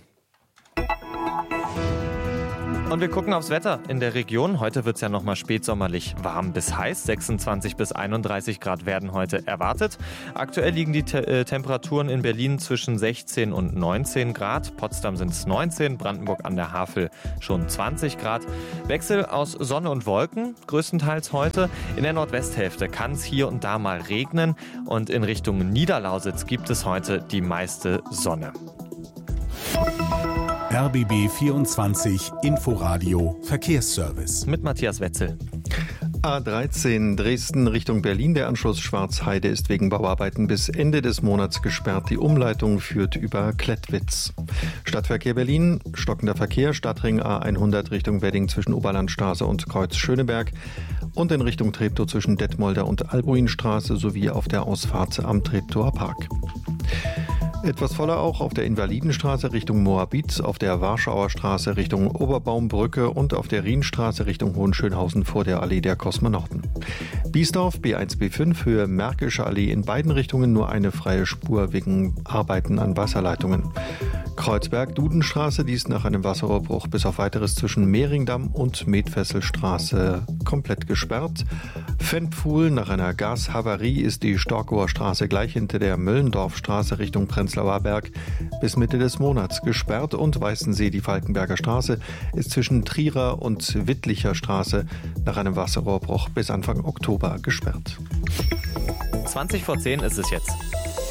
Speaker 3: Und wir gucken aufs Wetter in der Region. Heute wird es ja nochmal spätsommerlich warm bis heiß. 26 bis 31 Grad werden heute erwartet. Aktuell liegen die Temperaturen in Berlin zwischen 16 und 19 Grad. Potsdam sind es 19, Brandenburg an der Havel schon 20 Grad. Wechsel aus Sonne und Wolken, größtenteils heute. In der Nordwesthälfte kann es hier und da mal regnen. Und in Richtung Niederlausitz gibt es heute die meiste Sonne.
Speaker 2: RBB 24 Inforadio Verkehrsservice.
Speaker 3: Mit Matthias Wetzel.
Speaker 1: A13 Dresden Richtung Berlin. Der Anschluss Schwarzheide ist wegen Bauarbeiten bis Ende des Monats gesperrt. Die Umleitung führt über Klettwitz. Stadtverkehr Berlin. Stockender Verkehr. Stadtring A100 Richtung Wedding zwischen Oberlandstraße und Kreuz Schöneberg. Und in Richtung Treptow zwischen Detmolder und Albuinstraße sowie auf der Ausfahrt am Treptower Park. Etwas voller auch auf der Invalidenstraße Richtung Moabit, auf der Warschauer Straße Richtung Oberbaumbrücke und auf der Rienstraße Richtung Hohenschönhausen vor der Allee der Kosmonauten. Biesdorf B1, B5 Höhe Märkische Allee in beiden Richtungen nur eine freie Spur wegen Arbeiten an Wasserleitungen. Kreuzberg Dudenstraße, dies nach einem Wasserrohrbruch bis auf weiteres zwischen Mehringdamm und Medfesselstraße komplett gesperrt. Ventpfuhl nach einer Gashavarie ist die Storkower Straße gleich hinter der Möllendorfstraße Richtung Prenzlauer Berg bis Mitte des Monats gesperrt und Weißensee die Falkenberger Straße ist zwischen Trierer und Wittlicher Straße nach einem Wasserrohrbruch bis Anfang Oktober gesperrt.
Speaker 3: 20 vor 10 ist es jetzt.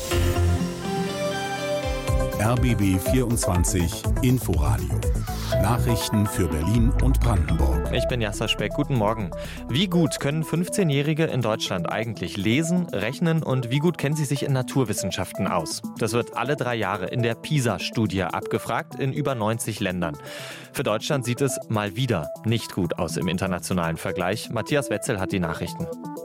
Speaker 2: RBB 24 Inforadio. Nachrichten für Berlin und Brandenburg.
Speaker 3: Ich bin Jasser Speck. Guten Morgen. Wie gut können 15-Jährige in Deutschland eigentlich lesen, rechnen und wie gut kennen sie sich in Naturwissenschaften aus? Das wird alle 3 Jahre in der PISA-Studie abgefragt in über 90 Ländern. Für Deutschland sieht es mal wieder nicht gut aus im internationalen Vergleich. Matthias Wetzel hat die Nachrichten.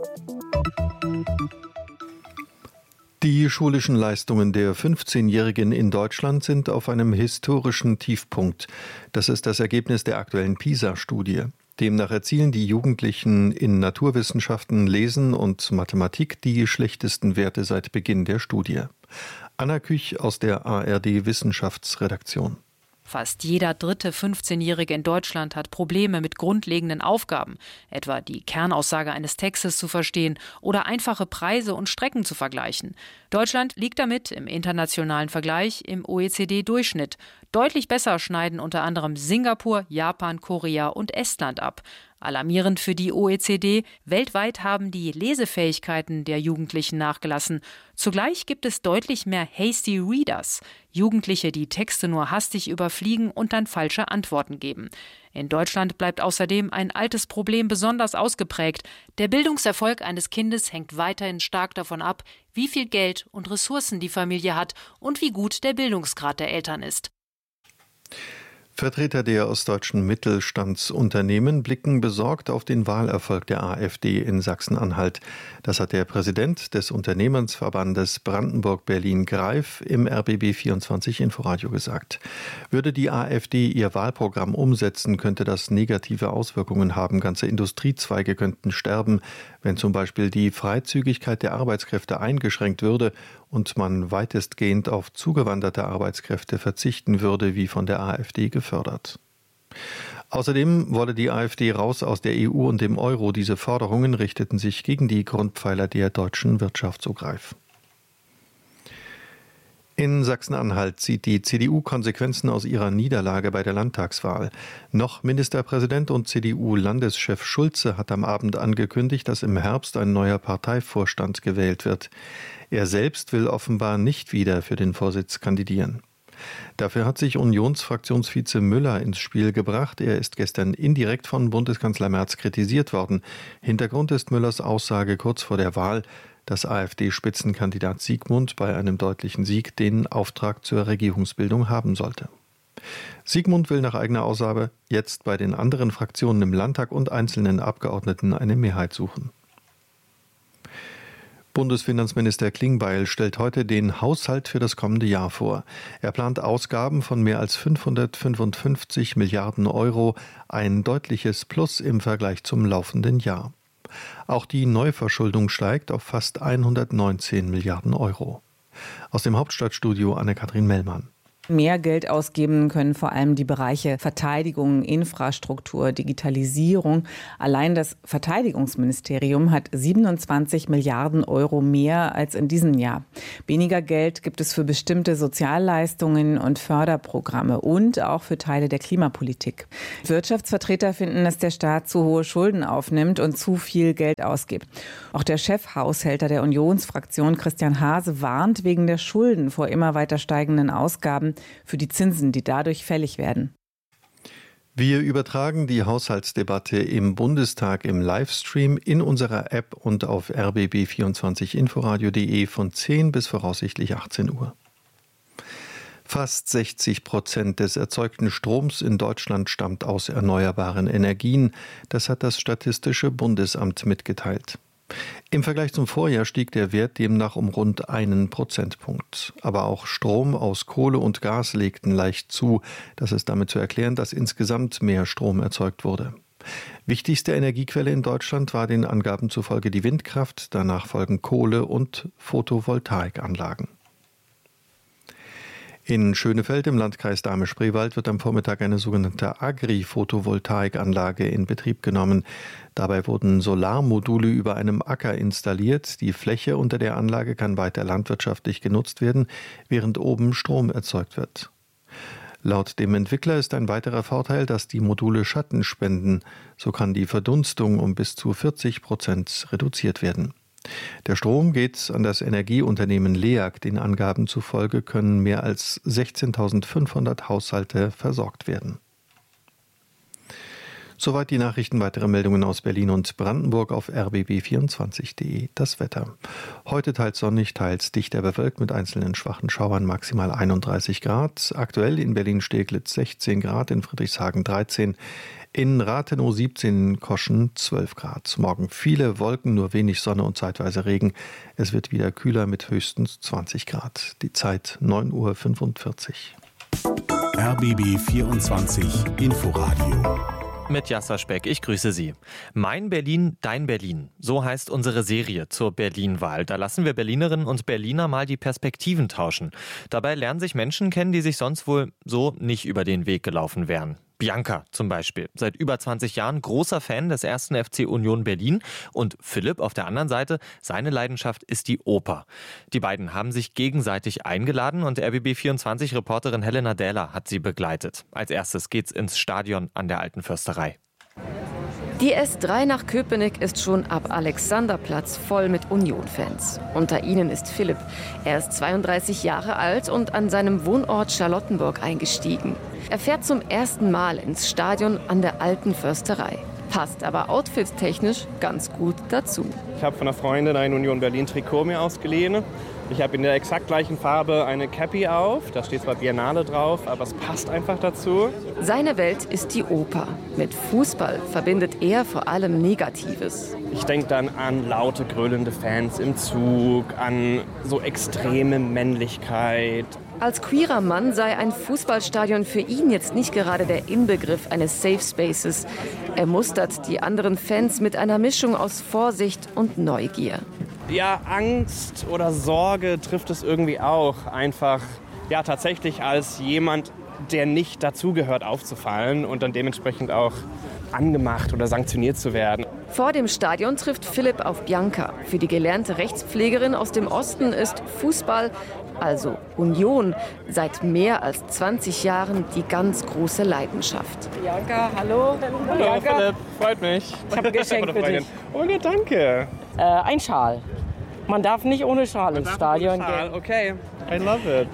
Speaker 1: Die schulischen Leistungen der 15-Jährigen in Deutschland sind auf einem historischen Tiefpunkt. Das ist das Ergebnis der aktuellen PISA-Studie. Demnach erzielen die Jugendlichen in Naturwissenschaften, Lesen und Mathematik die schlechtesten Werte seit Beginn der Studie. Anna Küch aus der ARD-Wissenschaftsredaktion.
Speaker 6: Fast jeder dritte 15-Jährige in Deutschland hat Probleme mit grundlegenden Aufgaben, etwa die Kernaussage eines Textes zu verstehen oder einfache Preise und Strecken zu vergleichen. Deutschland liegt damit im internationalen Vergleich im OECD-Durchschnitt. Deutlich besser schneiden unter anderem Singapur, Japan, Korea und Estland ab. Alarmierend für die OECD, weltweit haben die Lesefähigkeiten der Jugendlichen nachgelassen. Zugleich gibt es deutlich mehr Hasty Readers, Jugendliche, die Texte nur hastig überfliegen und dann falsche Antworten geben. In Deutschland bleibt außerdem ein altes Problem besonders ausgeprägt. Der Bildungserfolg eines Kindes hängt weiterhin stark davon ab, wie viel Geld und Ressourcen die Familie hat und wie gut der Bildungsgrad der Eltern ist.
Speaker 1: Vertreter der ostdeutschen Mittelstandsunternehmen blicken besorgt auf den Wahlerfolg der AfD in Sachsen-Anhalt. Das hat der Präsident des Unternehmensverbandes Brandenburg-Berlin-Greif im RBB 24 Inforadio gesagt. Würde die AfD ihr Wahlprogramm umsetzen, könnte das negative Auswirkungen haben. Ganze Industriezweige könnten sterben, wenn zum Beispiel die Freizügigkeit der Arbeitskräfte eingeschränkt würde und man weitestgehend auf zugewanderte Arbeitskräfte verzichten würde, wie von der AfD gefördert. Außerdem wolle die AfD raus aus der EU und dem Euro. Diese Forderungen richteten sich gegen die Grundpfeiler der deutschen Wirtschaft, so Greif. In Sachsen-Anhalt zieht die CDU Konsequenzen aus ihrer Niederlage bei der Landtagswahl. Noch Ministerpräsident und CDU-Landeschef Schulze hat am Abend angekündigt, dass im Herbst ein neuer Parteivorstand gewählt wird. Er selbst will offenbar nicht wieder für den Vorsitz kandidieren. Dafür hat sich Unionsfraktionsvize Müller ins Spiel gebracht. Er ist gestern indirekt von Bundeskanzler Merz kritisiert worden. Hintergrund ist Müllers Aussage kurz vor der Wahl, dass AfD-Spitzenkandidat Siegmund bei einem deutlichen Sieg den Auftrag zur Regierungsbildung haben sollte. Siegmund will nach eigener Aussage jetzt bei den anderen Fraktionen im Landtag und einzelnen Abgeordneten eine Mehrheit suchen. Bundesfinanzminister Klingbeil stellt heute den Haushalt für das kommende Jahr vor. Er plant Ausgaben von mehr als 555 Milliarden Euro, ein deutliches Plus im Vergleich zum laufenden Jahr. Auch die Neuverschuldung steigt auf fast 119 Milliarden Euro. Aus dem Hauptstadtstudio Anne-Kathrin Mellmann.
Speaker 7: Mehr Geld ausgeben können vor allem die Bereiche Verteidigung, Infrastruktur, Digitalisierung. Allein das Verteidigungsministerium hat 27 Milliarden Euro mehr als in diesem Jahr. Weniger Geld gibt es für bestimmte Sozialleistungen und Förderprogramme und auch für Teile der Klimapolitik. Wirtschaftsvertreter finden, dass der Staat zu hohe Schulden aufnimmt und zu viel Geld ausgibt. Auch der Chefhaushälter der Unionsfraktion Christian Hase warnt wegen der Schulden vor immer weiter steigenden Ausgaben für die Zinsen, die dadurch fällig werden.
Speaker 1: Wir übertragen die Haushaltsdebatte im Bundestag im Livestream in unserer App und auf rbb24inforadio.de von 10 bis voraussichtlich 18 Uhr. Fast 60% des erzeugten Stroms in Deutschland stammt aus erneuerbaren Energien. Das hat das Statistische Bundesamt mitgeteilt. Im Vergleich zum Vorjahr stieg der Wert demnach um rund 1 Prozentpunkt. Aber auch Strom aus Kohle und Gas legten leicht zu. Das ist damit zu erklären, dass insgesamt mehr Strom erzeugt wurde. Wichtigste Energiequelle in Deutschland war den Angaben zufolge die Windkraft, danach folgen Kohle- und Photovoltaikanlagen. In Schönefeld im Landkreis Dahme-Spreewald wird am Vormittag eine sogenannte Agri-Photovoltaikanlage in Betrieb genommen. Dabei wurden Solarmodule über einem Acker installiert. Die Fläche unter der Anlage kann weiter landwirtschaftlich genutzt werden, während oben Strom erzeugt wird. Laut dem Entwickler ist ein weiterer Vorteil, dass die Module Schatten spenden. So kann die Verdunstung um bis zu 40% reduziert werden. Der Strom geht an das Energieunternehmen LEAG. Den Angaben zufolge können mehr als 16.500 Haushalte versorgt werden. Soweit die Nachrichten. Weitere Meldungen aus Berlin und Brandenburg auf rbb24.de. Das Wetter. Heute teils sonnig, teils dichter bewölkt mit einzelnen schwachen Schauern, maximal 31 Grad. Aktuell in Berlin-Steglitz 16 Grad, in Friedrichshagen 13, in Rathenow 17, in Koschen 12 Grad. Morgen viele Wolken, nur wenig Sonne und zeitweise Regen. Es wird wieder kühler mit höchstens 20 Grad. Die Zeit 9:45 Uhr.
Speaker 2: RBB 24 Inforadio.
Speaker 3: Mit Jasser Speck, ich grüße Sie. Mein Berlin, dein Berlin. So heißt unsere Serie zur Berlin-Wahl. Da lassen wir Berlinerinnen und Berliner mal die Perspektiven tauschen. Dabei lernen sich Menschen kennen, die sich sonst wohl so nicht über den Weg gelaufen wären. Bianca zum Beispiel, seit über 20 Jahren großer Fan des 1. FC Union Berlin, und Philipp auf der anderen Seite, seine Leidenschaft ist die Oper. Die beiden haben sich gegenseitig eingeladen und RBB24-Reporterin Helena Dähler hat sie begleitet. Als erstes geht's ins Stadion an der Alten Försterei.
Speaker 8: Die S3 nach Köpenick ist schon ab Alexanderplatz voll mit Union-Fans. Unter ihnen ist Philipp. Er ist 32 Jahre alt und an seinem Wohnort Charlottenburg eingestiegen. Er fährt zum ersten Mal ins Stadion an der Alten Försterei. Passt aber outfit-technisch ganz gut dazu.
Speaker 9: Ich habe von einer Freundin ein Union Berlin-Trikot mir ausgeliehen. Ich habe in der exakt gleichen Farbe eine Cappy auf. Da steht zwar Biennale drauf, aber es passt einfach dazu.
Speaker 8: Seine Welt ist die Oper. Mit Fußball verbindet er vor allem Negatives.
Speaker 9: Ich denke dann an laute, grölende Fans im Zug, an so extreme Männlichkeit.
Speaker 8: Als queerer Mann sei ein Fußballstadion für ihn jetzt nicht gerade der Inbegriff eines Safe Spaces. Er mustert die anderen Fans mit einer Mischung aus Vorsicht und Neugier.
Speaker 9: Ja, Angst oder Sorge trifft es irgendwie auch. Einfach, ja, tatsächlich als jemand der nicht dazugehört, aufzufallen und dann dementsprechend auch angemacht oder sanktioniert zu werden.
Speaker 8: Vor dem Stadion trifft Philipp auf Bianca. Für die gelernte Rechtspflegerin aus dem Osten ist Fußball, also Union, seit mehr als 20 Jahren die ganz große Leidenschaft.
Speaker 22: Bianca, hallo.
Speaker 9: Hallo,
Speaker 22: Bianca.
Speaker 9: Philipp, freut mich.
Speaker 22: Ich habe ein Geschenk für dich.
Speaker 9: Oh ja, danke.
Speaker 22: Ein Schal. Man darf nicht ohne Schal ins Stadion gehen.
Speaker 9: Okay, I love it.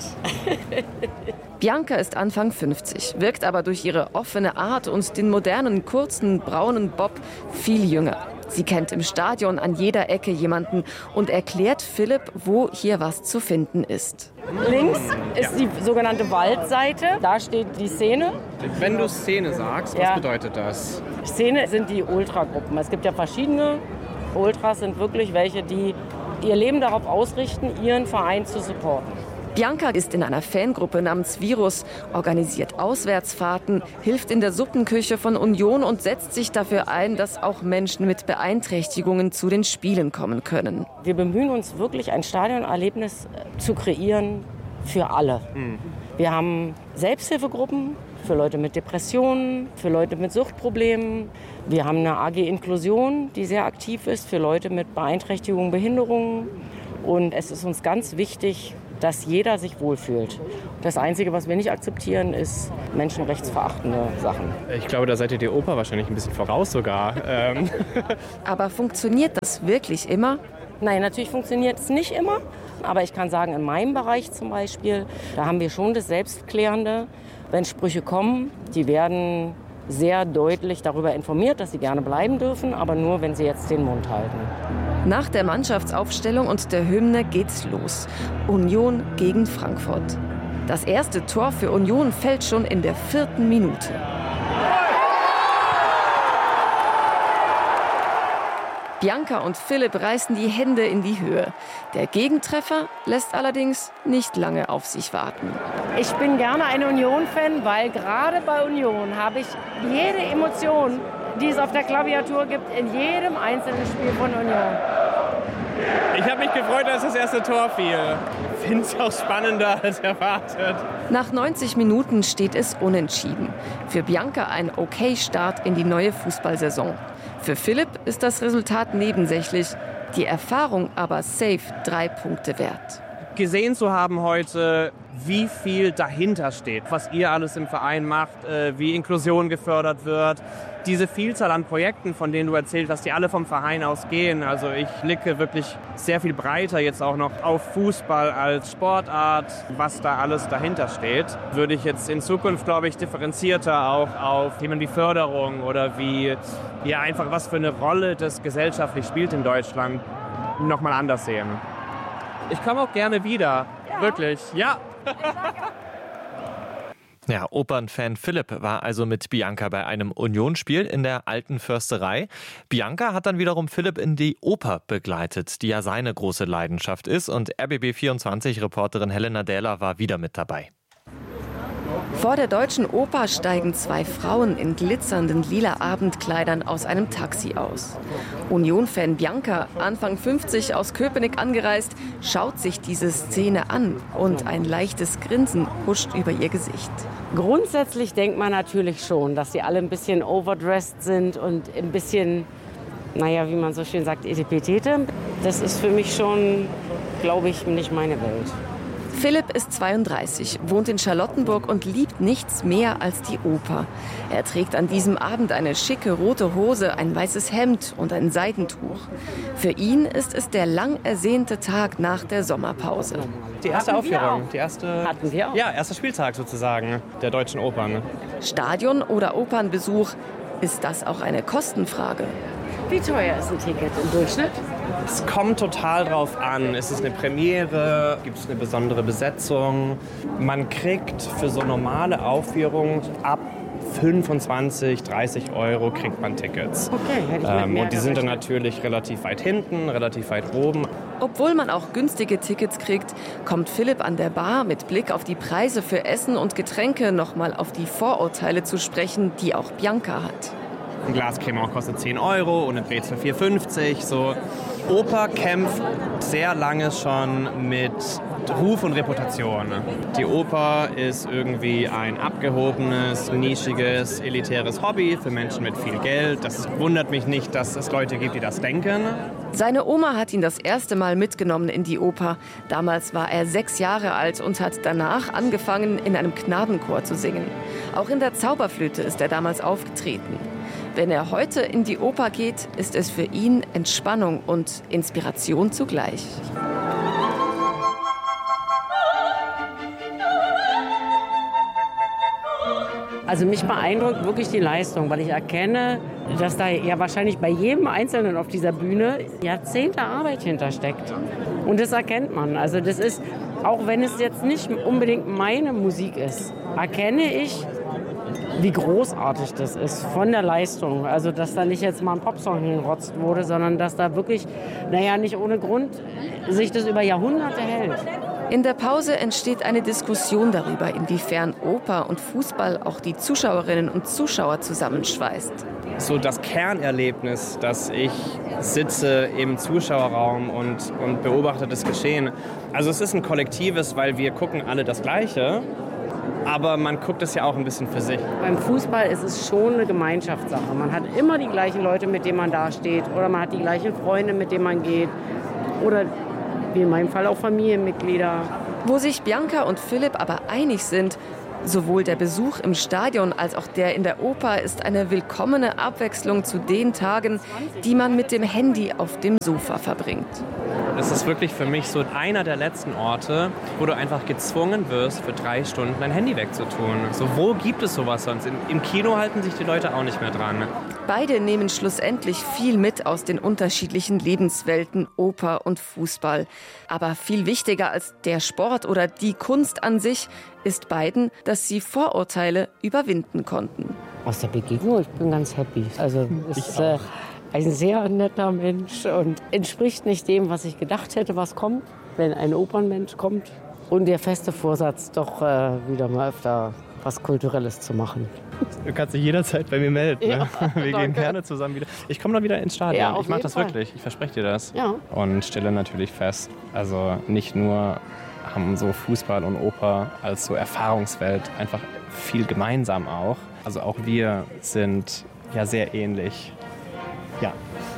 Speaker 8: Bianca ist Anfang 50, wirkt aber durch ihre offene Art und den modernen, kurzen, braunen Bob viel jünger. Sie kennt im Stadion an jeder Ecke jemanden und erklärt Philipp, wo hier was zu finden ist.
Speaker 22: Links ist die sogenannte Waldseite. Da steht die Szene.
Speaker 9: Wenn du Szene sagst, was bedeutet das?
Speaker 22: Szene sind die Ultragruppen. Es gibt ja verschiedene. Ultras sind wirklich welche, die ihr Leben darauf ausrichten, ihren Verein zu supporten.
Speaker 8: Bianca ist in einer Fangruppe namens Virus, organisiert Auswärtsfahrten, hilft in der Suppenküche von Union und setzt sich dafür ein, dass auch Menschen mit Beeinträchtigungen zu den Spielen kommen können.
Speaker 22: Wir bemühen uns wirklich, ein Stadionerlebnis zu kreieren für alle. Wir haben Selbsthilfegruppen für Leute mit Depressionen, für Leute mit Suchtproblemen. Wir haben eine AG Inklusion, die sehr aktiv ist für Leute mit Beeinträchtigungen, Behinderungen. Und es ist uns ganz wichtig, dass jeder sich wohlfühlt. Das Einzige, was wir nicht akzeptieren, ist menschenrechtsverachtende Sachen.
Speaker 9: Ich glaube, da seid ihr der Oper wahrscheinlich ein bisschen voraus sogar.
Speaker 8: Aber funktioniert das wirklich immer?
Speaker 22: Nein, natürlich funktioniert es nicht immer. Aber ich kann sagen, in meinem Bereich zum Beispiel, da haben wir schon das Selbstklärende. Wenn Sprüche kommen, die werden sehr deutlich darüber informiert, dass sie gerne bleiben dürfen, aber nur, wenn sie jetzt den Mund halten.
Speaker 8: Nach der Mannschaftsaufstellung und der Hymne geht's los. Union gegen Frankfurt. Das erste Tor für Union fällt schon in der 4. Minute. Bianca und Philipp reißen die Hände in die Höhe. Der Gegentreffer lässt allerdings nicht lange auf sich warten.
Speaker 22: Ich bin gerne ein Union-Fan, weil gerade bei Union habe ich jede Emotion, die es auf der Klaviatur gibt, in jedem einzelnen Spiel von Union.
Speaker 9: Ich habe mich gefreut, dass das erste Tor fiel. Ich finde es auch spannender als erwartet.
Speaker 8: Nach 90 Minuten steht es unentschieden. Für Bianca ein Okay-Start in die neue Fußballsaison. Für Philipp ist das Resultat nebensächlich, die Erfahrung aber safe 3 Punkte wert.
Speaker 9: Gesehen zu haben heute, wie viel dahinter steht, was ihr alles im Verein macht, wie Inklusion gefördert wird. Diese Vielzahl an Projekten, von denen du erzählst, dass die alle vom Verein aus gehen. Also ich blicke wirklich sehr viel breiter jetzt auch noch auf Fußball als Sportart, was da alles dahinter steht. Würde ich jetzt in Zukunft, glaube ich, differenzierter auch auf Themen wie Förderung oder wie ja einfach was für eine Rolle das gesellschaftlich spielt in Deutschland, nochmal anders sehen. Ich komme auch gerne wieder, wirklich, ja.
Speaker 3: Ja, Opernfan Philipp war also mit Bianca bei einem Unionsspiel in der Alten Försterei. Bianca hat dann wiederum Philipp in die Oper begleitet, die ja seine große Leidenschaft ist. Und RBB24-Reporterin Helena Dähler war wieder mit dabei.
Speaker 8: Vor der Deutschen Oper steigen 2 Frauen in glitzernden lila Abendkleidern aus einem Taxi aus. Union-Fan Bianca, Anfang 50 aus Köpenick angereist, schaut sich diese Szene an und ein leichtes Grinsen huscht über ihr Gesicht.
Speaker 22: Grundsätzlich denkt man natürlich schon, dass sie alle ein bisschen overdressed sind und ein bisschen, naja, wie man so schön sagt, Etepetete. Das ist für mich schon, glaube ich, nicht meine Welt.
Speaker 8: Philipp ist 32, wohnt in Charlottenburg und liebt nichts mehr als die Oper. Er trägt an diesem Abend eine schicke rote Hose, ein weißes Hemd und ein Seidentuch. Für ihn ist es der lang ersehnte Tag nach der Sommerpause.
Speaker 9: Die erste Aufführung,
Speaker 22: Hatten wir auch.
Speaker 9: Ja, erster Spieltag sozusagen der Deutschen Opern.
Speaker 8: Stadion- oder Opernbesuch, ist das auch eine Kostenfrage?
Speaker 22: Wie teuer ist ein Ticket im Durchschnitt?
Speaker 9: Es kommt total drauf an. Ist es eine Premiere? Gibt es eine besondere Besetzung? Man kriegt für so normale Aufführungen ab 25, 30 Euro kriegt man Tickets.
Speaker 22: Okay, hätte ich mit mehr
Speaker 9: und die sind dann
Speaker 22: gerechnet.
Speaker 9: natürlich relativ weit hinten, relativ weit oben.
Speaker 8: Obwohl man auch günstige Tickets kriegt, kommt Philipp an der Bar mit Blick auf die Preise für Essen und Getränke nochmal auf die Vorurteile zu sprechen, die auch Bianca hat.
Speaker 9: Ein Glas Cremant kostet 10 Euro und eine Brezel 4,50. So. Oper kämpft sehr lange schon mit Ruf und Reputation. Die Oper ist irgendwie ein abgehobenes, nischiges, elitäres Hobby für Menschen mit viel Geld. Das wundert mich nicht, dass es Leute gibt, die das denken.
Speaker 8: Seine Oma hat ihn das erste Mal mitgenommen in die Oper. Damals war er 6 Jahre alt und hat danach angefangen, in einem Knabenchor zu singen. Auch in der Zauberflöte ist er damals aufgetreten. Wenn er heute in die Oper geht, ist es für ihn Entspannung und Inspiration zugleich.
Speaker 22: Also mich beeindruckt wirklich die Leistung, weil ich erkenne, dass da ja wahrscheinlich bei jedem Einzelnen auf dieser Bühne Jahrzehnte Arbeit hintersteckt. Und das erkennt man. Also das ist, auch wenn es jetzt nicht unbedingt meine Musik ist, erkenne ich, wie großartig das ist von der Leistung. Also dass da nicht jetzt mal ein Popsong hingerotzt wurde, sondern dass da wirklich, nicht ohne Grund, sich das über Jahrhunderte hält.
Speaker 8: In der Pause entsteht eine Diskussion darüber, inwiefern Oper und Fußball auch die Zuschauerinnen und Zuschauer zusammenschweißt.
Speaker 9: So das Kernerlebnis, dass ich sitze im Zuschauerraum und beobachte das Geschehen. Also es ist ein kollektives, weil wir gucken alle das Gleiche, aber man guckt es ja auch ein bisschen für sich.
Speaker 22: Beim Fußball ist es schon eine Gemeinschaftssache. Man hat immer die gleichen Leute, mit denen man da steht, oder man hat die gleichen Freunde, mit denen man geht, oder wie in meinem Fall auch Familienmitglieder.
Speaker 8: Wo sich Bianca und Philipp aber einig sind, sowohl der Besuch im Stadion als auch der in der Oper ist eine willkommene Abwechslung zu den Tagen, die man mit dem Handy auf dem Sofa verbringt.
Speaker 9: Das ist wirklich für mich so einer der letzten Orte, wo du einfach gezwungen wirst, für 3 Stunden dein Handy wegzutun. So, wo gibt es sowas sonst? Im Kino halten sich die Leute auch nicht mehr dran.
Speaker 8: Beide nehmen schlussendlich viel mit aus den unterschiedlichen Lebenswelten Oper und Fußball. Aber viel wichtiger als der Sport oder die Kunst an sich ist beiden, dass sie Vorurteile überwinden konnten.
Speaker 22: Aus der Begegnung, ich bin ganz happy. Also ist ein sehr netter Mensch und entspricht nicht dem, was ich gedacht hätte, was kommt, wenn ein Opernmensch kommt. Und der feste Vorsatz, doch wieder mal öfter was Kulturelles zu machen.
Speaker 9: Du kannst dich jederzeit bei mir melden.
Speaker 22: Ja,
Speaker 9: ne? Wir gehen gerne zusammen wieder. Ich komme noch wieder ins Stadion.
Speaker 22: Ja,
Speaker 9: ich mache das wirklich. Ich verspreche dir das.
Speaker 22: Ja.
Speaker 9: Und stelle natürlich fest, also nicht nur haben so Fußball und Oper als so Erfahrungswelt einfach viel gemeinsam auch. Also auch wir sind ja sehr ähnlich. Ja.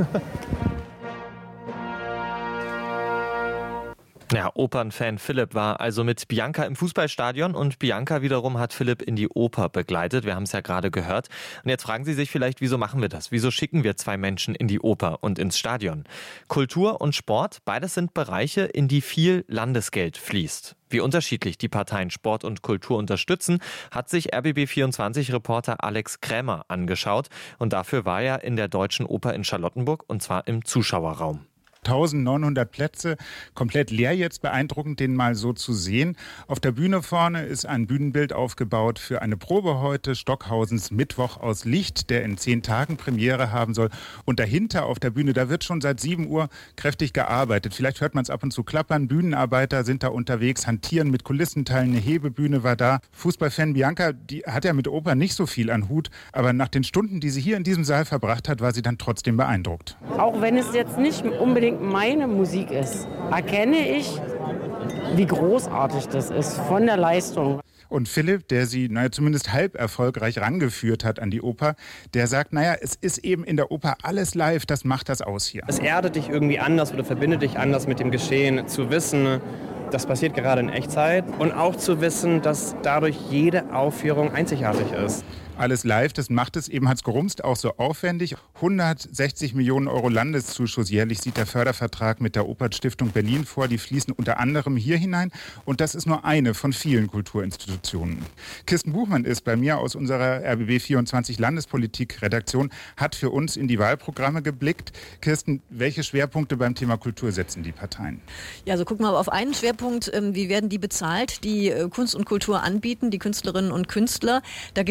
Speaker 3: Ja, Opernfan Philipp war also mit Bianca im Fußballstadion und Bianca wiederum hat Philipp in die Oper begleitet. Wir haben es ja gerade gehört. Und jetzt fragen Sie sich vielleicht, wieso machen wir das? Wieso schicken wir 2 Menschen in die Oper und ins Stadion? Kultur und Sport, beides sind Bereiche, in die viel Landesgeld fließt. Wie unterschiedlich die Parteien Sport und Kultur unterstützen, hat sich RBB24-Reporter Alex Krämer angeschaut. Und dafür war er in der Deutschen Oper in Charlottenburg und zwar im Zuschauerraum.
Speaker 5: 1900 Plätze, komplett leer jetzt, beeindruckend, den mal so zu sehen. Auf der Bühne vorne ist ein Bühnenbild aufgebaut für eine Probe heute, Stockhausens Mittwoch aus Licht, der in 10 Tagen Premiere haben soll. Und dahinter auf der Bühne, da wird schon seit 7 Uhr kräftig gearbeitet. Vielleicht hört man es ab und zu klappern, Bühnenarbeiter sind da unterwegs, hantieren mit Kulissenteilen, eine Hebebühne war da. Fußballfan Bianca, die hat ja mit Oper nicht so viel an Hut, aber nach den Stunden, die sie hier in diesem Saal verbracht hat, war sie dann trotzdem beeindruckt.
Speaker 22: Auch wenn es jetzt nicht unbedingt meine Musik ist, erkenne ich, wie großartig das ist von der Leistung.
Speaker 5: Und Philipp, der sie zumindest halb erfolgreich rangeführt hat an die Oper, der sagt, es ist eben in der Oper alles live, das macht das aus hier.
Speaker 9: Es erdet dich irgendwie anders oder verbindet dich anders mit dem Geschehen, zu wissen, das passiert gerade in Echtzeit und auch zu wissen, dass dadurch jede Aufführung einzigartig ist.
Speaker 5: Alles live, das macht es eben, Hans Gerumst, auch so aufwendig. 160 Millionen Euro Landeszuschuss jährlich sieht der Fördervertrag mit der Opernstiftung Berlin vor. Die fließen unter anderem hier hinein. Und das ist nur eine von vielen Kulturinstitutionen. Kirsten Buchmann ist bei mir aus unserer RBB24 Landespolitik-Redaktion, hat für uns in die Wahlprogramme geblickt. Kirsten, welche Schwerpunkte beim Thema Kultur setzen die Parteien?
Speaker 10: Ja, also gucken wir mal auf einen Schwerpunkt. Wie werden die bezahlt, die Kunst und Kultur anbieten, die Künstlerinnen und Künstler? Da gibt es durchaus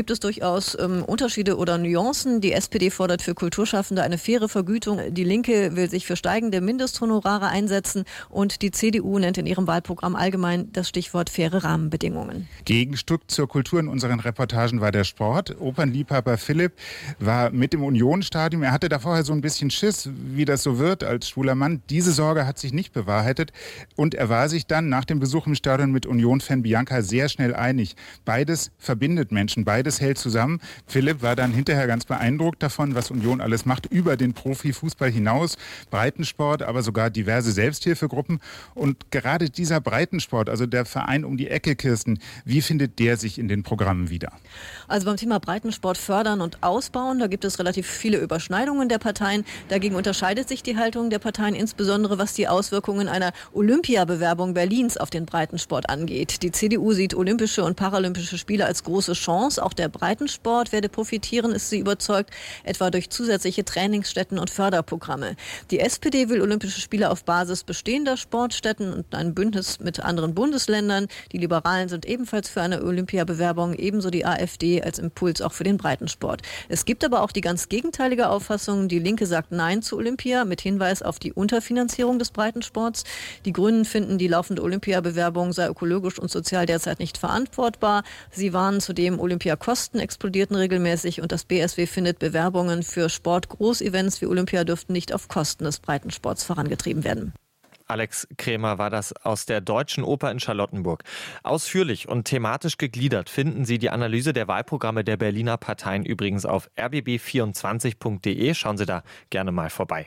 Speaker 10: durchaus Unterschiede oder Nuancen. Die SPD fordert für Kulturschaffende eine faire Vergütung. Die Linke will sich für steigende Mindesthonorare einsetzen und die CDU nennt in ihrem Wahlprogramm allgemein das Stichwort faire Rahmenbedingungen.
Speaker 5: Gegenstück zur Kultur in unseren Reportagen war der Sport. Opernliebhaber Philipp war mit im Union-Stadion. Er hatte da vorher so ein bisschen Schiss, wie das so wird als schwuler Mann. Diese Sorge hat sich nicht bewahrheitet und er war sich dann nach dem Besuch im Stadion mit Union-Fan Bianca sehr schnell einig. Beides verbindet Menschen, beides hält zusammen. Philipp war dann hinterher ganz beeindruckt davon, was Union alles macht, über den Profifußball hinaus. Breitensport, aber sogar diverse Selbsthilfegruppen. Und gerade dieser Breitensport, also der Verein um die Ecke, Kirsten, wie findet der sich in den Programmen wieder?
Speaker 10: Also beim Thema Breitensport fördern und ausbauen, da gibt es relativ viele Überschneidungen der Parteien. Dagegen unterscheidet sich die Haltung der Parteien, insbesondere was die Auswirkungen einer Olympiabewerbung Berlins auf den Breitensport angeht. Die CDU sieht Olympische und Paralympische Spiele als große Chance. Auch der Breitensport werde profitieren, ist sie überzeugt, etwa durch zusätzliche Trainingsstätten und Förderprogramme. Die SPD will Olympische Spiele auf Basis bestehender Sportstätten und ein Bündnis mit anderen Bundesländern. Die Liberalen sind ebenfalls für eine Olympiabewerbung, ebenso die AfD als Impuls auch für den Breitensport. Es gibt aber auch die ganz gegenteilige Auffassung. Die Linke sagt Nein zu Olympia mit Hinweis auf die Unterfinanzierung des Breitensports. Die Grünen finden, die laufende Olympiabewerbung sei ökologisch und sozial derzeit nicht verantwortbar. Sie warnen zudem, Olympiakosten explodierten regelmäßig und das BSW findet, Bewerbungen für Sport-Großevents wie Olympia dürften nicht auf Kosten des Breitensports vorangetrieben werden.
Speaker 3: Alex Krämer war das aus der Deutschen Oper in Charlottenburg. Ausführlich und thematisch gegliedert finden Sie die Analyse der Wahlprogramme der Berliner Parteien übrigens auf rbb24.de. Schauen Sie da gerne mal vorbei.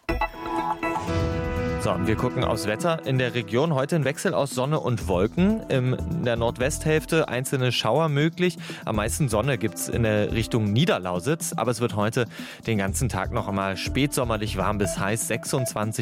Speaker 3: So, wir gucken aufs Wetter. In der Region heute ein Wechsel aus Sonne und Wolken. In der Nordwesthälfte einzelne Schauer möglich. Am meisten Sonne gibt es in der Richtung Niederlausitz. Aber es wird heute den ganzen Tag noch einmal spätsommerlich warm bis heiß, 26